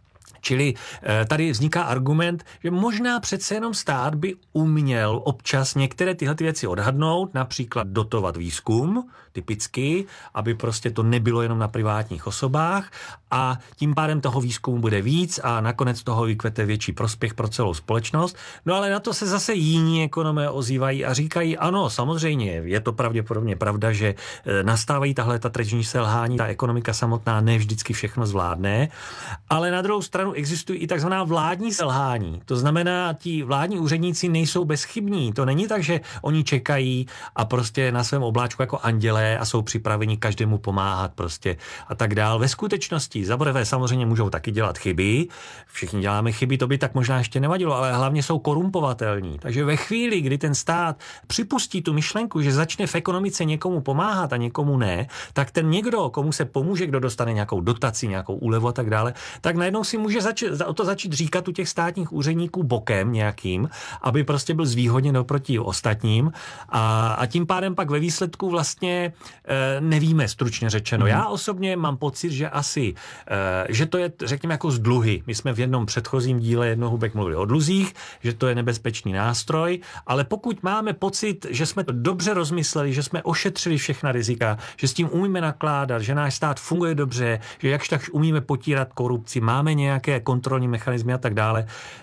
Čili tady vzniká argument, že možná přece jenom stát by uměl občas některé tyhle věci odhadnout, například dotovat výzkum, typicky, aby prostě to nebylo jenom na privátních osobách a tím pádem toho výzkumu bude víc a nakonec toho vykvete větší prospěch pro celou společnost. No ale na to se zase jiní ekonomé ozývají a říkají, ano, samozřejmě, je to pravděpodobně pravda, že nastávají tahle ta tržní selhání, ta ekonomika samotná ne vždycky všechno zvládne, ale na druhou stranu existují i takzvaná vládní selhání. To znamená, ti vládní úředníci nejsou bezchybní. To není tak, že oni čekají a prostě na svém obláčku jako andělé a jsou připraveni každému pomáhat prostě a tak dál. Ve skutečnosti za prvé samozřejmě můžou taky dělat chyby. Všichni děláme chyby, to by tak možná ještě nevadilo, ale hlavně jsou korumpovatelní. Takže ve chvíli, kdy ten stát připustí tu myšlenku, že začne v ekonomice někomu pomáhat a někomu ne, tak ten někdo, komu se pomůže, kdo dostane nějakou dotaci, nějakou úlevu a tak dále, tak najednou si může začít, o to začít říkat u těch státních úředníků bokem nějakým, aby prostě byl zvýhodněn oproti ostatním a, a tím pádem pak ve výsledku vlastně e, nevíme, stručně řečeno. Mm. Já osobně mám pocit, že asi, e, že to je, řekněme, jako z dluhy. My jsme v jednom předchozím díle Jednohubek mluvili o dluzích, že to je nebezpečný nástroj, ale pokud máme pocit, že jsme to dobře rozmysleli, že jsme ošetřili všechna rizika, že s tím umíme nakládat, že náš stát funguje dobře, že jakž tak umíme potírat korupci, máme nějaké kontrolní mechanismy a tak dále,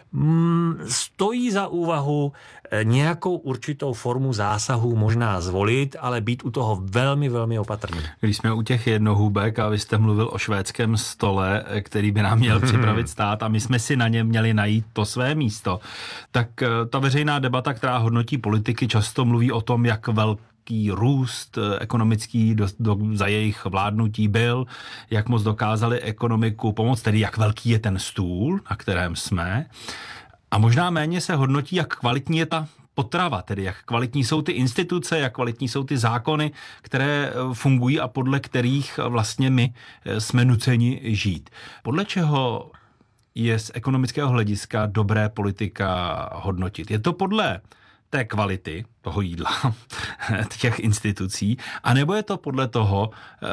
stojí za úvahu nějakou určitou formu zásahu možná zvolit, ale být u toho velmi, velmi opatrný. Když jsme u těch jednohubek a vy jste mluvil o švédském stole, který by nám měl připravit stát a my jsme si na něm měli najít to své místo, tak ta veřejná debata, která hodnotí politiky, často mluví o tom, jak velký růst ekonomický do, do, za jejich vládnutí byl, jak moc dokázali ekonomiku pomoct, tedy jak velký je ten stůl, na kterém jsme. A možná méně se hodnotí, jak kvalitní je ta potrava, tedy jak kvalitní jsou ty instituce, jak kvalitní jsou ty zákony, které fungují a podle kterých vlastně my jsme nuceni žít. Podle čeho je z ekonomického hlediska dobré politika hodnotit? Je to podle té kvality toho jídla, těch institucí, anebo je to podle toho,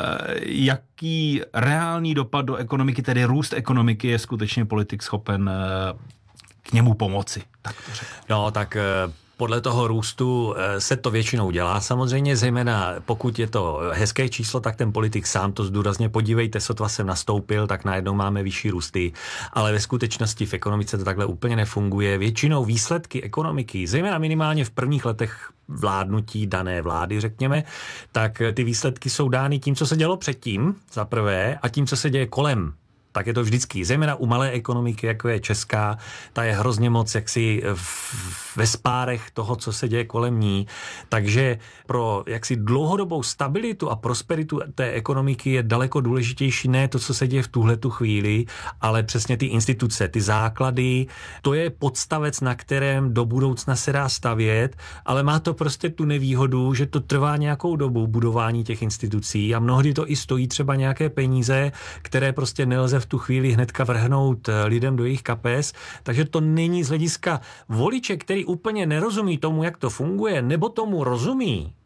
jaký reálný dopad do ekonomiky, tedy růst ekonomiky, je skutečně politik schopen k němu pomoci? Tak to řeknu. No, tak podle toho růstu se to většinou dělá samozřejmě, zejména pokud je to hezké číslo, tak ten politik sám to zdůrazně, podívejte, sotva jsem nastoupil, tak najednou máme vyšší růsty, ale ve skutečnosti v ekonomice to takhle úplně nefunguje. Většinou výsledky ekonomiky, zejména minimálně v prvních letech vládnutí dané vlády, řekněme, tak ty výsledky jsou dány tím, co se dělo předtím, za prvé, a tím, co se děje kolem. Tak je to vždycky, zejména u malé ekonomiky, jako je česká, ta je hrozně moc jaksi v, ve spárech toho, co se děje kolem ní. Takže pro jaksi dlouhodobou stabilitu a prosperitu té ekonomiky je daleko důležitější ne to, co se děje v tuhletu chvíli, ale přesně ty instituce, ty základy. To je podstavec, na kterém do budoucna se dá stavět, ale má to prostě tu nevýhodu, že to trvá nějakou dobu budování těch institucí a mnohdy to i stojí třeba nějaké peníze, které prostě nelze v tu chvíli hnedka vrhnout lidem do jejich kapes, takže to není z hlediska voliče, který úplně nerozumí tomu, jak to funguje, nebo tomu rozumí,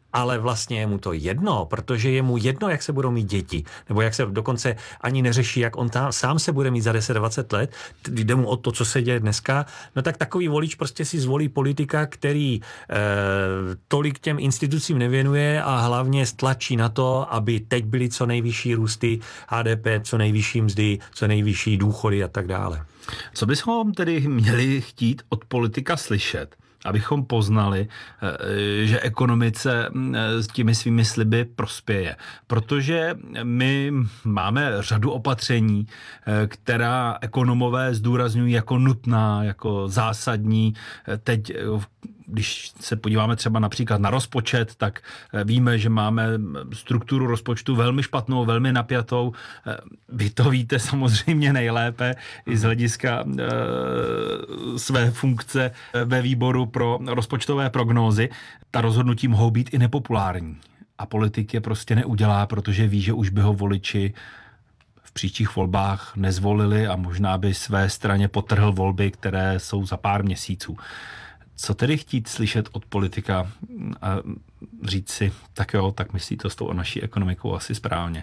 ale vlastně je mu to jedno, protože je mu jedno, jak se budou mít děti, nebo jak se dokonce ani neřeší, jak on tam, sám se bude mít za deset dvacet let, jde mu o to, co se děje dneska, no tak takový volič prostě si zvolí politika, který eh, tolik těm institucím nevěnuje a hlavně stlačí na to, aby teď byly co nejvyšší růsty H D P, co nejvyšší mzdy, co nejvyšší důchody a tak dále. Co bychom tedy měli chtít od politika slyšet, abychom poznali, že ekonomice s těmi svými sliby prospěje? Protože my máme řadu opatření, která ekonomové zdůrazňují jako nutná, jako zásadní. Teď, když se podíváme třeba například na rozpočet, tak víme, že máme strukturu rozpočtu velmi špatnou, velmi napjatou. Vy to víte samozřejmě nejlépe i z hlediska e, své funkce ve výboru pro rozpočtové prognózy. Ta rozhodnutí mohou být i nepopulární. A politik je prostě neudělá, protože ví, že už by ho voliči v příštích volbách nezvolili a možná by své straně potrhl volby, které jsou za pár měsíců. Co tedy chtít slyšet od politika a říct si, tak jo, tak myslí to s tou naší ekonomikou asi správně?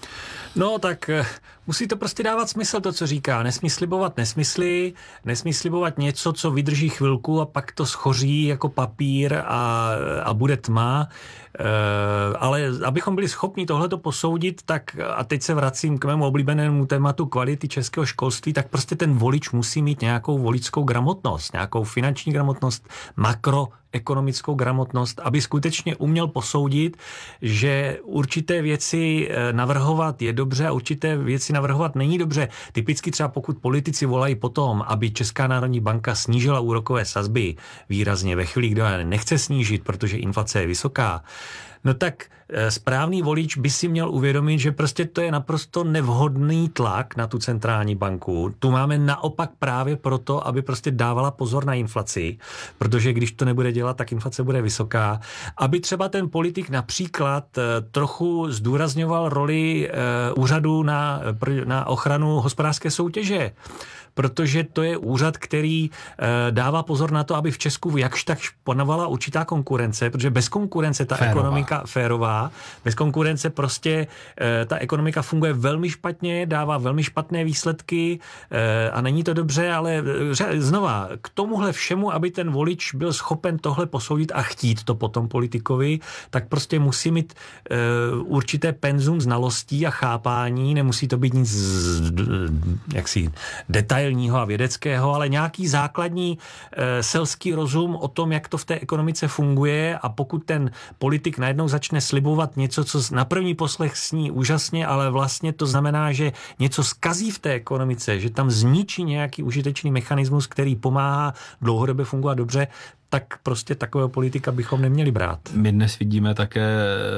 No tak musí to prostě dávat smysl, to, co říká. Nesmí slibovat nesmysly, nesmí slibovat něco, co vydrží chvilku a pak to schoří jako papír a, a bude tma. E, ale abychom byli schopni tohleto posoudit, tak a teď se vracím k mému oblíbenému tématu kvality českého školství, tak prostě ten volič musí mít nějakou voličskou gramotnost, nějakou finanční gramotnost, makroekonomickou gramotnost, aby skutečně uměl posoudit, že určité věci navrhovat je dobře a určité věci navrhovat není dobře. Typicky třeba pokud politici volají potom, aby Česká národní banka snížila úrokové sazby výrazně ve chvíli, kdy nechce snížit, protože inflace je vysoká, no tak správný volič by si měl uvědomit, že prostě to je naprosto nevhodný tlak na tu centrální banku. Tu máme naopak právě proto, aby prostě dávala pozor na inflaci, protože když to nebude dělat, tak inflace bude vysoká. Aby třeba ten politik například trochu zdůrazňoval roli úřadu na, na ochranu hospodářské soutěže, protože to je úřad, který e, dává pozor na to, aby v Česku jakž tak panovala určitá konkurence, protože bez konkurence ta férová. ekonomika férová, bez konkurence prostě e, ta ekonomika funguje velmi špatně, dává velmi špatné výsledky e, a není to dobře, ale e, znova, k tomuhle všemu, aby ten volič byl schopen tohle posoudit a chtít to potom politikovi, tak prostě musí mít e, určité penzum znalostí a chápání, nemusí to být nic z, jaksi detail a vědeckého, ale nějaký základní e, selský rozum o tom, jak to v té ekonomice funguje, a pokud ten politik najednou začne slibovat něco, co na první poslech sní úžasně, ale vlastně to znamená, že něco zkazí v té ekonomice, že tam zničí nějaký užitečný mechanismus, který pomáhá dlouhodobě fungovat dobře, tak prostě takového politika bychom neměli brát. My dnes vidíme také,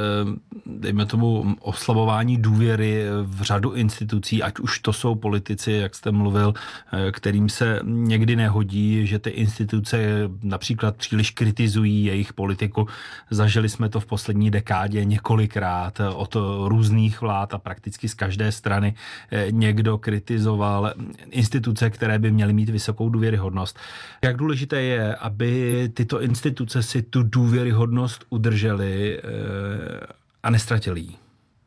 dejme tomu, oslabování důvěry v řadu institucí, ať už to jsou politici, jak jste mluvil, kterým se někdy nehodí, že ty instituce například příliš kritizují jejich politiku. Zažili jsme to v poslední dekádě několikrát od různých vlád a prakticky z každé strany někdo kritizoval instituce, které by měly mít vysokou důvěryhodnost. Jak důležité je, aby tyto instituce si tu důvěryhodnost udržely a nestratily ji?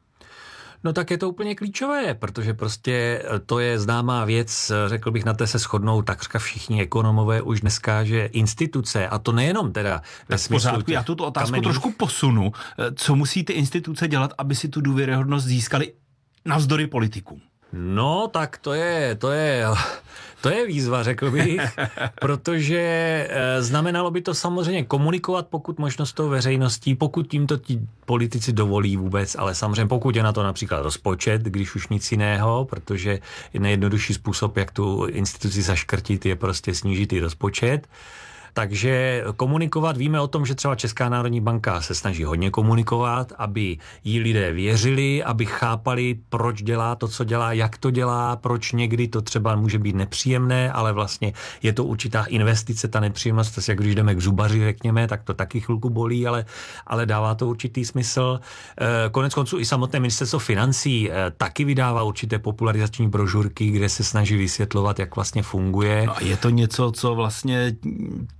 No tak je to úplně klíčové, protože prostě to je známá věc, řekl bych, na té se shodnou takřka všichni ekonomové už dneska, že instituce, a to nejenom teda ve smyslu pořádku, já tuto otázku kamenných... trošku posunu. Co musí ty instituce dělat, aby si tu důvěryhodnost získali navzdory politikům? No, tak to je, to je, to je výzva, řekl bych, protože e, znamenalo by to samozřejmě komunikovat, pokud možno s tou veřejností, pokud tím to ti politici dovolí vůbec, ale samozřejmě pokud je na to například rozpočet, když už nic jiného, protože nejjednodušší způsob, jak tu instituci zaškrtit, je prostě snížit i rozpočet. Takže komunikovat, víme o tom, že třeba Česká národní banka se snaží hodně komunikovat, aby jí lidé věřili, aby chápali, proč dělá to, co dělá, jak to dělá, proč někdy to třeba může být nepříjemné, ale vlastně je to určitá investice, ta nepříjemnost, to je, jak když jdeme k zubaři, řekněme, tak to taky chvilku bolí, ale, ale dává to určitý smysl. Konec konců i samotné ministerstvo financí taky vydává určité popularizační brožurky, kde se snaží vysvětlovat, jak vlastně funguje. No a je to něco, co vlastně ti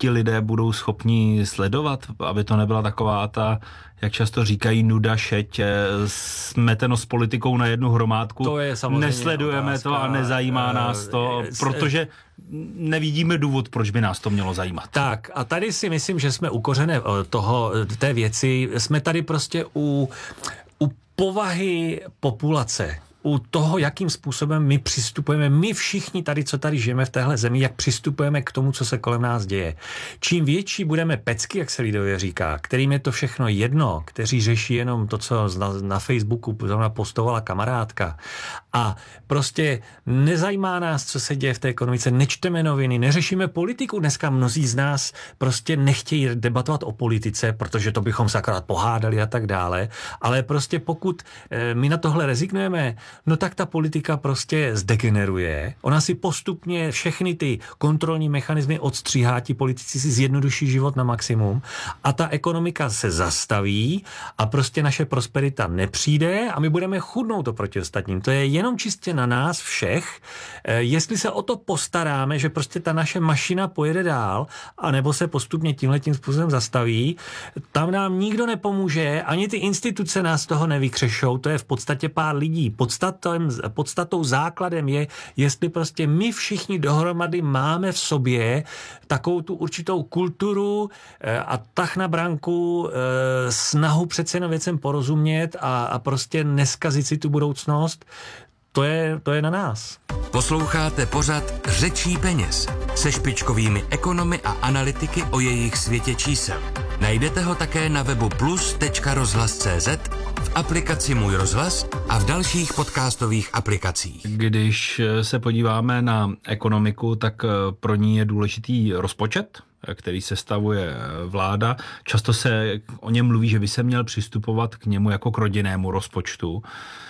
ti lidé budou schopni sledovat, aby to nebyla taková ta, jak často říkají, nuda, šeť, smeteno s politikou na jednu hromádku. To je samozřejmě Nesledujeme otázka, to a nezajímá nás to, protože nevidíme důvod, proč by nás to mělo zajímat. Tak a tady si myslím, že jsme u kořene toho, té věci, jsme tady prostě u, u povahy populace, u toho, jakým způsobem my přistupujeme, my všichni tady, co tady žijeme v téhle zemi, jak přistupujeme k tomu, co se kolem nás děje. Čím větší budeme pecky, jak se lidově říká, kterým je to všechno jedno, kteří řeší jenom to, co na, na Facebooku postovala kamarádka a prostě nezajímá nás, co se děje v té ekonomice, nečteme noviny, neřešíme politiku. Dneska mnozí z nás prostě nechtějí debatovat o politice, protože to bychom se akorát pohádali a tak dále, ale prostě pokud e, my na tohle rezignujeme, no tak ta politika prostě zdegeneruje. Ona si postupně všechny ty kontrolní mechanismy odstříhá, ti politici si zjednoduší život na maximum a ta ekonomika se zastaví a prostě naše prosperita nepřijde a my budeme chudnout oproti ostatním. To je jenom čistě na nás všech, jestli se o to postaráme, že prostě ta naše mašina pojede dál, anebo se postupně tímhletím způsobem zastaví, tam nám nikdo nepomůže, ani ty instituce nás toho nevykřešou, to je v podstatě pár lidí. Podstatou, podstatou základem je, jestli prostě my všichni dohromady máme v sobě takovou tu určitou kulturu a tah na branku, snahu přece jenom věcem porozumět a, a prostě neskazit si tu budoucnost. To je, to je na nás. Posloucháte pořad Řečí peněz se špičkovými ekonomy a analytiky o jejich světě čísel. Najdete ho také na webu plus tečka rozhlas tečka cé zet, v aplikaci Můj rozhlas a v dalších podcastových aplikacích. Když se podíváme na ekonomiku, tak pro ní je důležitý rozpočet, který sestavuje vláda. Často se o něm mluví, že by se měl přistupovat k němu jako k rodinnému rozpočtu.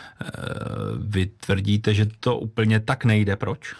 Vy tvrdíte, že to úplně tak nejde. Proč?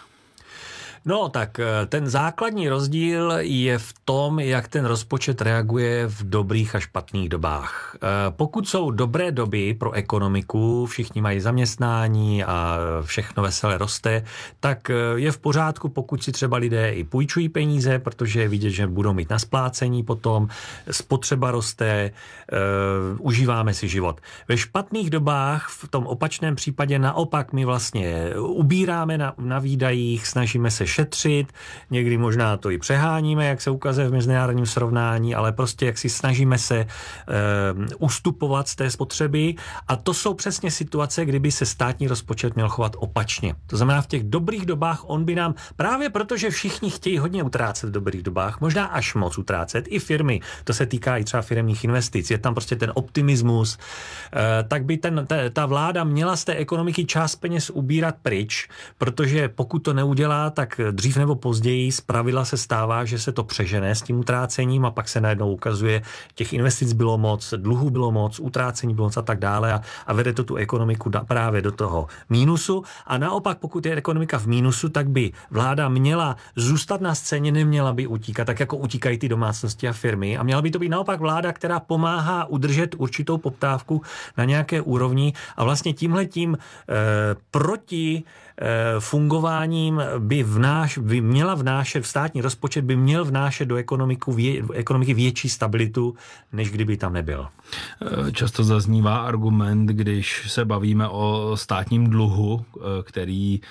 No tak ten základní rozdíl je v tom, jak ten rozpočet reaguje v dobrých a špatných dobách. Pokud jsou dobré doby pro ekonomiku, všichni mají zaměstnání a všechno veselé roste, tak je v pořádku, pokud si třeba lidé i půjčují peníze, protože je vidět, že budou mít na splácení potom, spotřeba roste, uh, užíváme si život. Ve špatných dobách, v tom opačném případě naopak my vlastně ubíráme na, na výdajích, snažíme se šetřit, někdy možná to i přeháníme, jak se ukazuje v mezinárodním srovnání, ale prostě jak si snažíme se e, ustupovat z té spotřeby a to jsou přesně situace, kdyby se státní rozpočet měl chovat opačně. To znamená v těch dobrých dobách on by nám, právě protože všichni chtějí hodně utrácet v dobrých dobách, možná až moc utrácet, i firmy, to se týká i třeba firemních investic, je tam prostě ten optimismus, e, tak by ten, ta, ta vláda měla z té ekonomiky část peněz ubírat pryč, protože pokud to neudělá, tak dřív nebo později zpravidla se stává, že se to přežene s tím utrácením a pak se najednou ukazuje, těch investic bylo moc, dluhu bylo moc, utrácení bylo moc a tak dále a, a vede to tu ekonomiku da, právě do toho mínusu a naopak, pokud je ekonomika v mínusu, tak by vláda měla zůstat na scéně, neměla by utíkat, tak jako utíkají ty domácnosti a firmy a měla by to být naopak vláda, která pomáhá udržet určitou poptávku na nějaké úrovni a vlastně tímhletím eh, proti fungováním by, vnáš, by měla vnášet, v státní rozpočet by měl vnášet do ekonomiku vě, ekonomiky větší stabilitu, než kdyby tam nebyl. Často zaznívá argument, když se bavíme o státním dluhu, který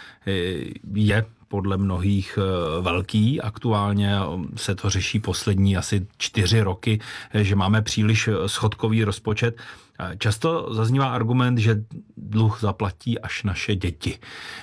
je podle mnohých velký. Aktuálně se to řeší poslední asi čtyři roky, že máme příliš schodkový rozpočet. Často zaznívá argument, že dluh zaplatí až naše děti.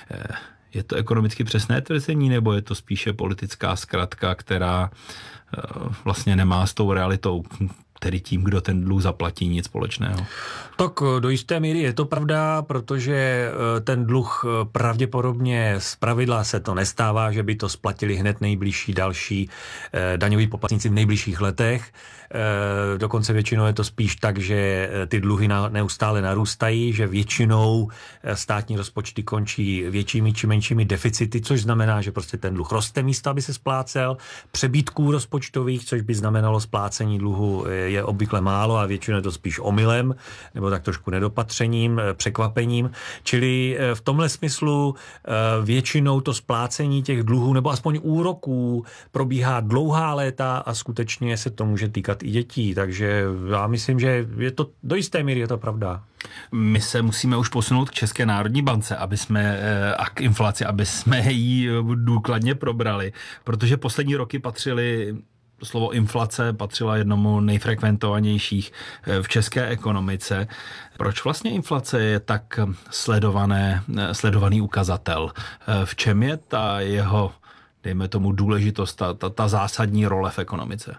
Je to ekonomicky přesné tvrzení, nebo je to spíše politická zkratka, která vlastně nemá s tou realitou, tedy tím, kdo ten dluh zaplatí, nic společného? Tak do jisté míry je to pravda, protože ten dluh pravděpodobně z pravidla se to nestává, že by to splatili hned nejbližší další daňoví poplatníci v nejbližších letech. Dokonce většinou je to spíš tak, že ty dluhy neustále narůstají, že většinou státní rozpočty končí většími či menšími deficity, což znamená, že prostě ten dluh roste místo, aby se splácel, přebytků rozpočtových, což by znamenalo splácení dluhu je obvykle málo a většinou je to spíš omylem, nebo tak trošku nedopatřením, překvapením. Čili v tomhle smyslu většinou to splácení těch dluhů, nebo aspoň úroků, probíhá dlouhá léta a skutečně se to může týkat i dětí. Takže já myslím, že je to do jisté míry je to pravda. My se musíme už posunout k České národní bance, aby jsme, a k inflaci, aby jsme ji důkladně probrali, protože poslední roky patřily slovo inflace patřila jednomu nejfrekventovanějších v české ekonomice. Proč vlastně inflace je tak sledované, sledovaný ukazatel? V čem je ta jeho, dejme tomu, důležitost, ta, ta, ta zásadní role v ekonomice?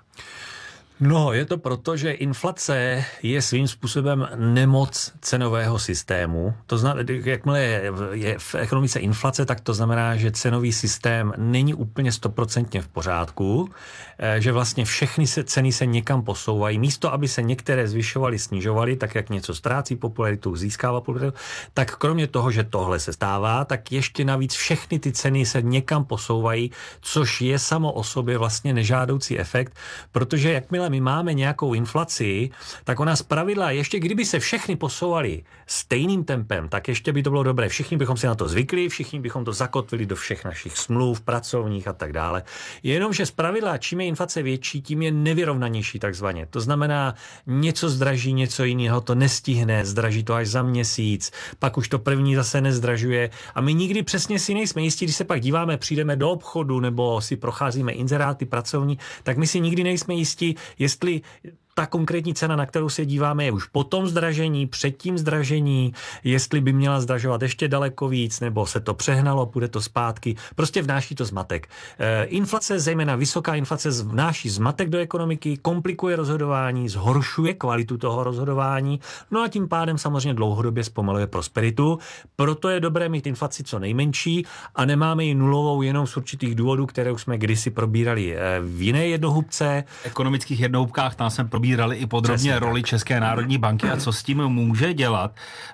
No, je to proto, že inflace je svým způsobem nemoc cenového systému. To znamená, jakmile je v ekonomice inflace, tak to znamená, že cenový systém není úplně stoprocentně v pořádku, že vlastně všechny se, ceny se někam posouvají. Místo, aby se některé zvyšovaly, snižovaly, tak jak něco ztrácí popularitu, získává popularitu, tak kromě toho, že tohle se stává, tak ještě navíc všechny ty ceny se někam posouvají, což je samo o sobě vlastně nežádoucí efekt, protože jakmile my máme nějakou inflaci, tak ona zpravidla, ještě kdyby se všechny posouvaly stejným tempem, tak ještě by to bylo dobré. Všichni bychom si na to zvykli, všichni bychom to zakotvili do všech našich smluv, pracovních a tak dále. Jenomže zpravidla, čím je inflace větší, tím je nevyrovnanější takzvaně. To znamená, něco zdraží, něco jiného to nestihne, zdraží to až za měsíc, pak už to první zase nezdražuje a my nikdy přesně si nejsme jistí, když se pak díváme, přijdeme do obchodu nebo si procházíme inzeráty pracovní, tak my si nikdy nejsme jistí, jestli ta konkrétní cena, na kterou se díváme, je už po tom zdražení, před tím zdražení, jestli by měla zdražovat ještě daleko víc, nebo se to přehnalo, půjde to zpátky. Prostě vnáší to zmatek. E, inflace, zejména vysoká inflace, vnáší zmatek do ekonomiky, komplikuje rozhodování, zhoršuje kvalitu toho rozhodování, no a tím pádem samozřejmě dlouhodobě zpomaluje prosperitu. Proto je dobré mít inflaci co nejmenší a nemáme ji nulovou jenom z určitých důvodů, které už jsme kdysi probírali v jiné jednohubce. V ekonomických jednohubkách tam jsme probírali i podrobně Přesně roli tak. České národní banky a co s tím může dělat,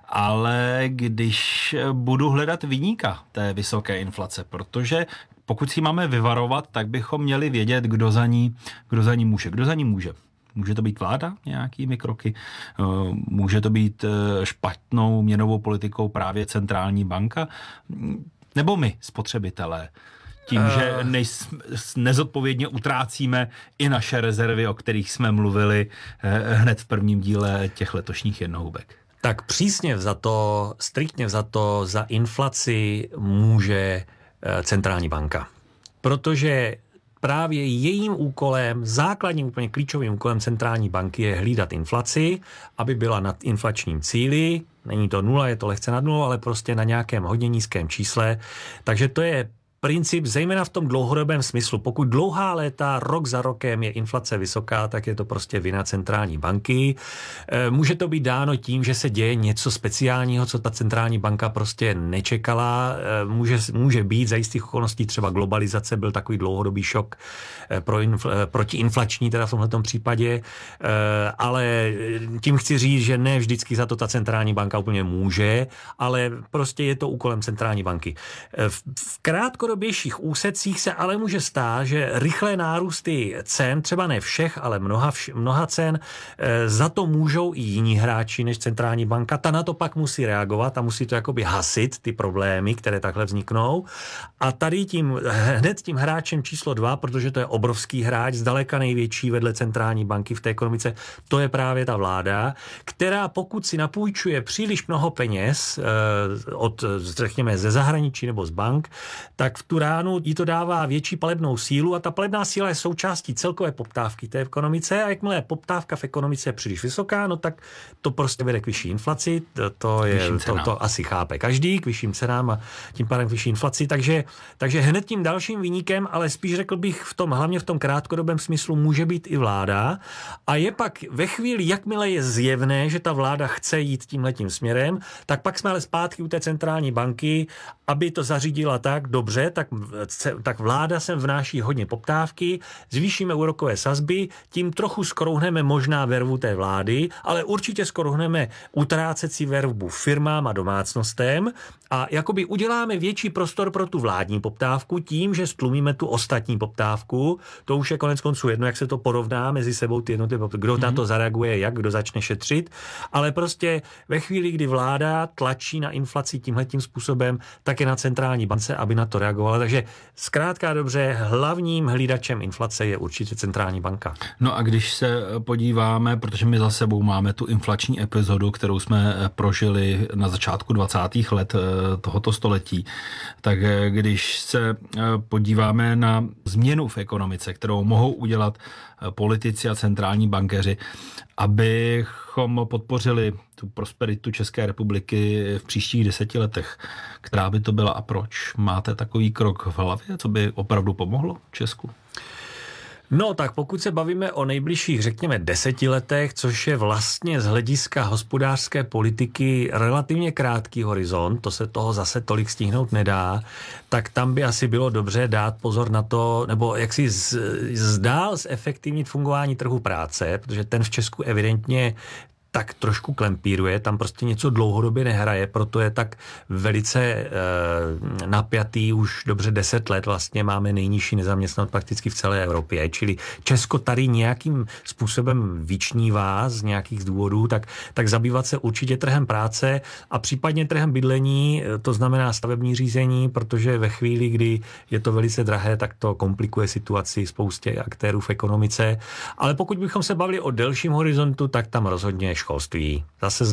ale když budu hledat viníka té vysoké inflace, protože pokud si máme vyvarovat, tak bychom měli vědět, kdo za ní, kdo za ní může. Kdo za ní může? Může to být vláda nějakými kroky? Může to být špatnou měnovou politikou právě centrální banka? Nebo my, spotřebitelé? Tím, že nejs, nezodpovědně utrácíme i naše rezervy, o kterých jsme mluvili hned v prvním díle těch letošních jednohubek. Tak přísně vzato, striktně vzato za inflaci může centrální banka. Protože právě jejím úkolem, základním úplně klíčovým úkolem centrální banky je hlídat inflaci, aby byla nad inflačním cíli. Není to nula, je to lehce nad nulou, ale prostě na nějakém hodně nízkém čísle. Takže to je princip, zejména v tom dlouhodobém smyslu. Pokud dlouhá léta, rok za rokem je inflace vysoká, tak je to prostě vina centrální banky. Může to být dáno tím, že se děje něco speciálního, co ta centrální banka prostě nečekala. Může, může být za jistých okolností třeba globalizace, byl takový dlouhodobý šok pro infl, protiinflační, teda v tomhletom případě. Ale tím chci říct, že ne vždycky za to ta centrální banka úplně může, ale prostě je to úkolem centrální banky. V krátkodobě dobějších úsecích se ale může stát, že rychlé nárůsty cen, třeba ne všech, ale mnoha, vš- mnoha cen, e, za to můžou i jiní hráči než centrální banka. Ta na to pak musí reagovat a musí to jakoby hasit ty problémy, které takhle vzniknou. A tady tím, hned tím hráčem číslo dva, protože to je obrovský hráč, zdaleka největší vedle centrální banky v té ekonomice, to je právě ta vláda, která pokud si napůjčuje příliš mnoho peněz e, od, řekněme, ze zahraničí nebo z bank, tak v tu ránu jí to dává větší palebnou sílu a ta palebná síla je součástí celkové poptávky té ekonomice a jakmile je poptávka v ekonomice je příliš vysoká, no tak to prostě vede k vyšší inflaci, to, to, je, to, to asi chápe každý, k vyšším cenám a tím pádem k vyšší inflaci, takže, takže hned tím dalším viníkem, ale spíš řekl bych v tom, hlavně v tom krátkodobém smyslu může být i vláda a je pak ve chvíli, jakmile je zjevné, že ta vláda chce jít tímhletím směrem, tak pak jsme ale zpátky u té centrální banky, aby to zařídila tak dobře, tak, tak vláda sem vnáší hodně poptávky, zvýšíme úrokové sazby, tím trochu skrouhneme možná vervu té vlády, ale určitě skrouhneme utrácecí vervu firmám a domácnostem a jakoby uděláme větší prostor pro tu vládní poptávku tím, že stlumíme tu ostatní poptávku. To už je konec konců jedno, jak se to porovná mezi sebou ty jednotlivé, kdo na to zareaguje, jak, kdo začne šetřit, ale prostě ve chvíli, kdy vláda tlačí na inflaci tímhletím způsobem, tak je na centrální bance, aby na to reagovala. Takže zkrátka dobře, hlavním hlídačem inflace je určitě centrální banka. No a když se podíváme, protože my za sebou máme tu inflační epizodu, kterou jsme prožili na začátku dvacátých let tohoto století, tak když se podíváme na změnu v ekonomice, kterou mohou udělat politici a centrální bankéři, abychom podpořili tu prosperitu České republiky v příštích deseti letech, která by to byla a proč? Máte takový krok v hlavě, co by opravdu pomohlo Česku? No tak pokud se bavíme o nejbližších, řekněme, deseti letech, což je vlastně z hlediska hospodářské politiky relativně krátký horizont, to se toho zase tolik stihnout nedá, tak tam by asi bylo dobře dát pozor na to, nebo jak si zdál zefektivnit fungování trhu práce, protože ten v Česku evidentně tak trošku klempíruje, tam prostě něco dlouhodobě nehraje, proto je tak velice e, napjatý už dobře deset let, vlastně máme nejnižší nezaměstnanost prakticky v celé Evropě, čili Česko tady nějakým způsobem vyčnívá z nějakých důvodů, tak, tak zabývat se určitě trhem práce a případně trhem bydlení, to znamená stavební řízení, protože ve chvíli, kdy je to velice drahé, tak to komplikuje situaci spoustě aktérů v ekonomice, ale pokud bychom se bavili o delším horizontu, tak tam rozhodně školství. Zase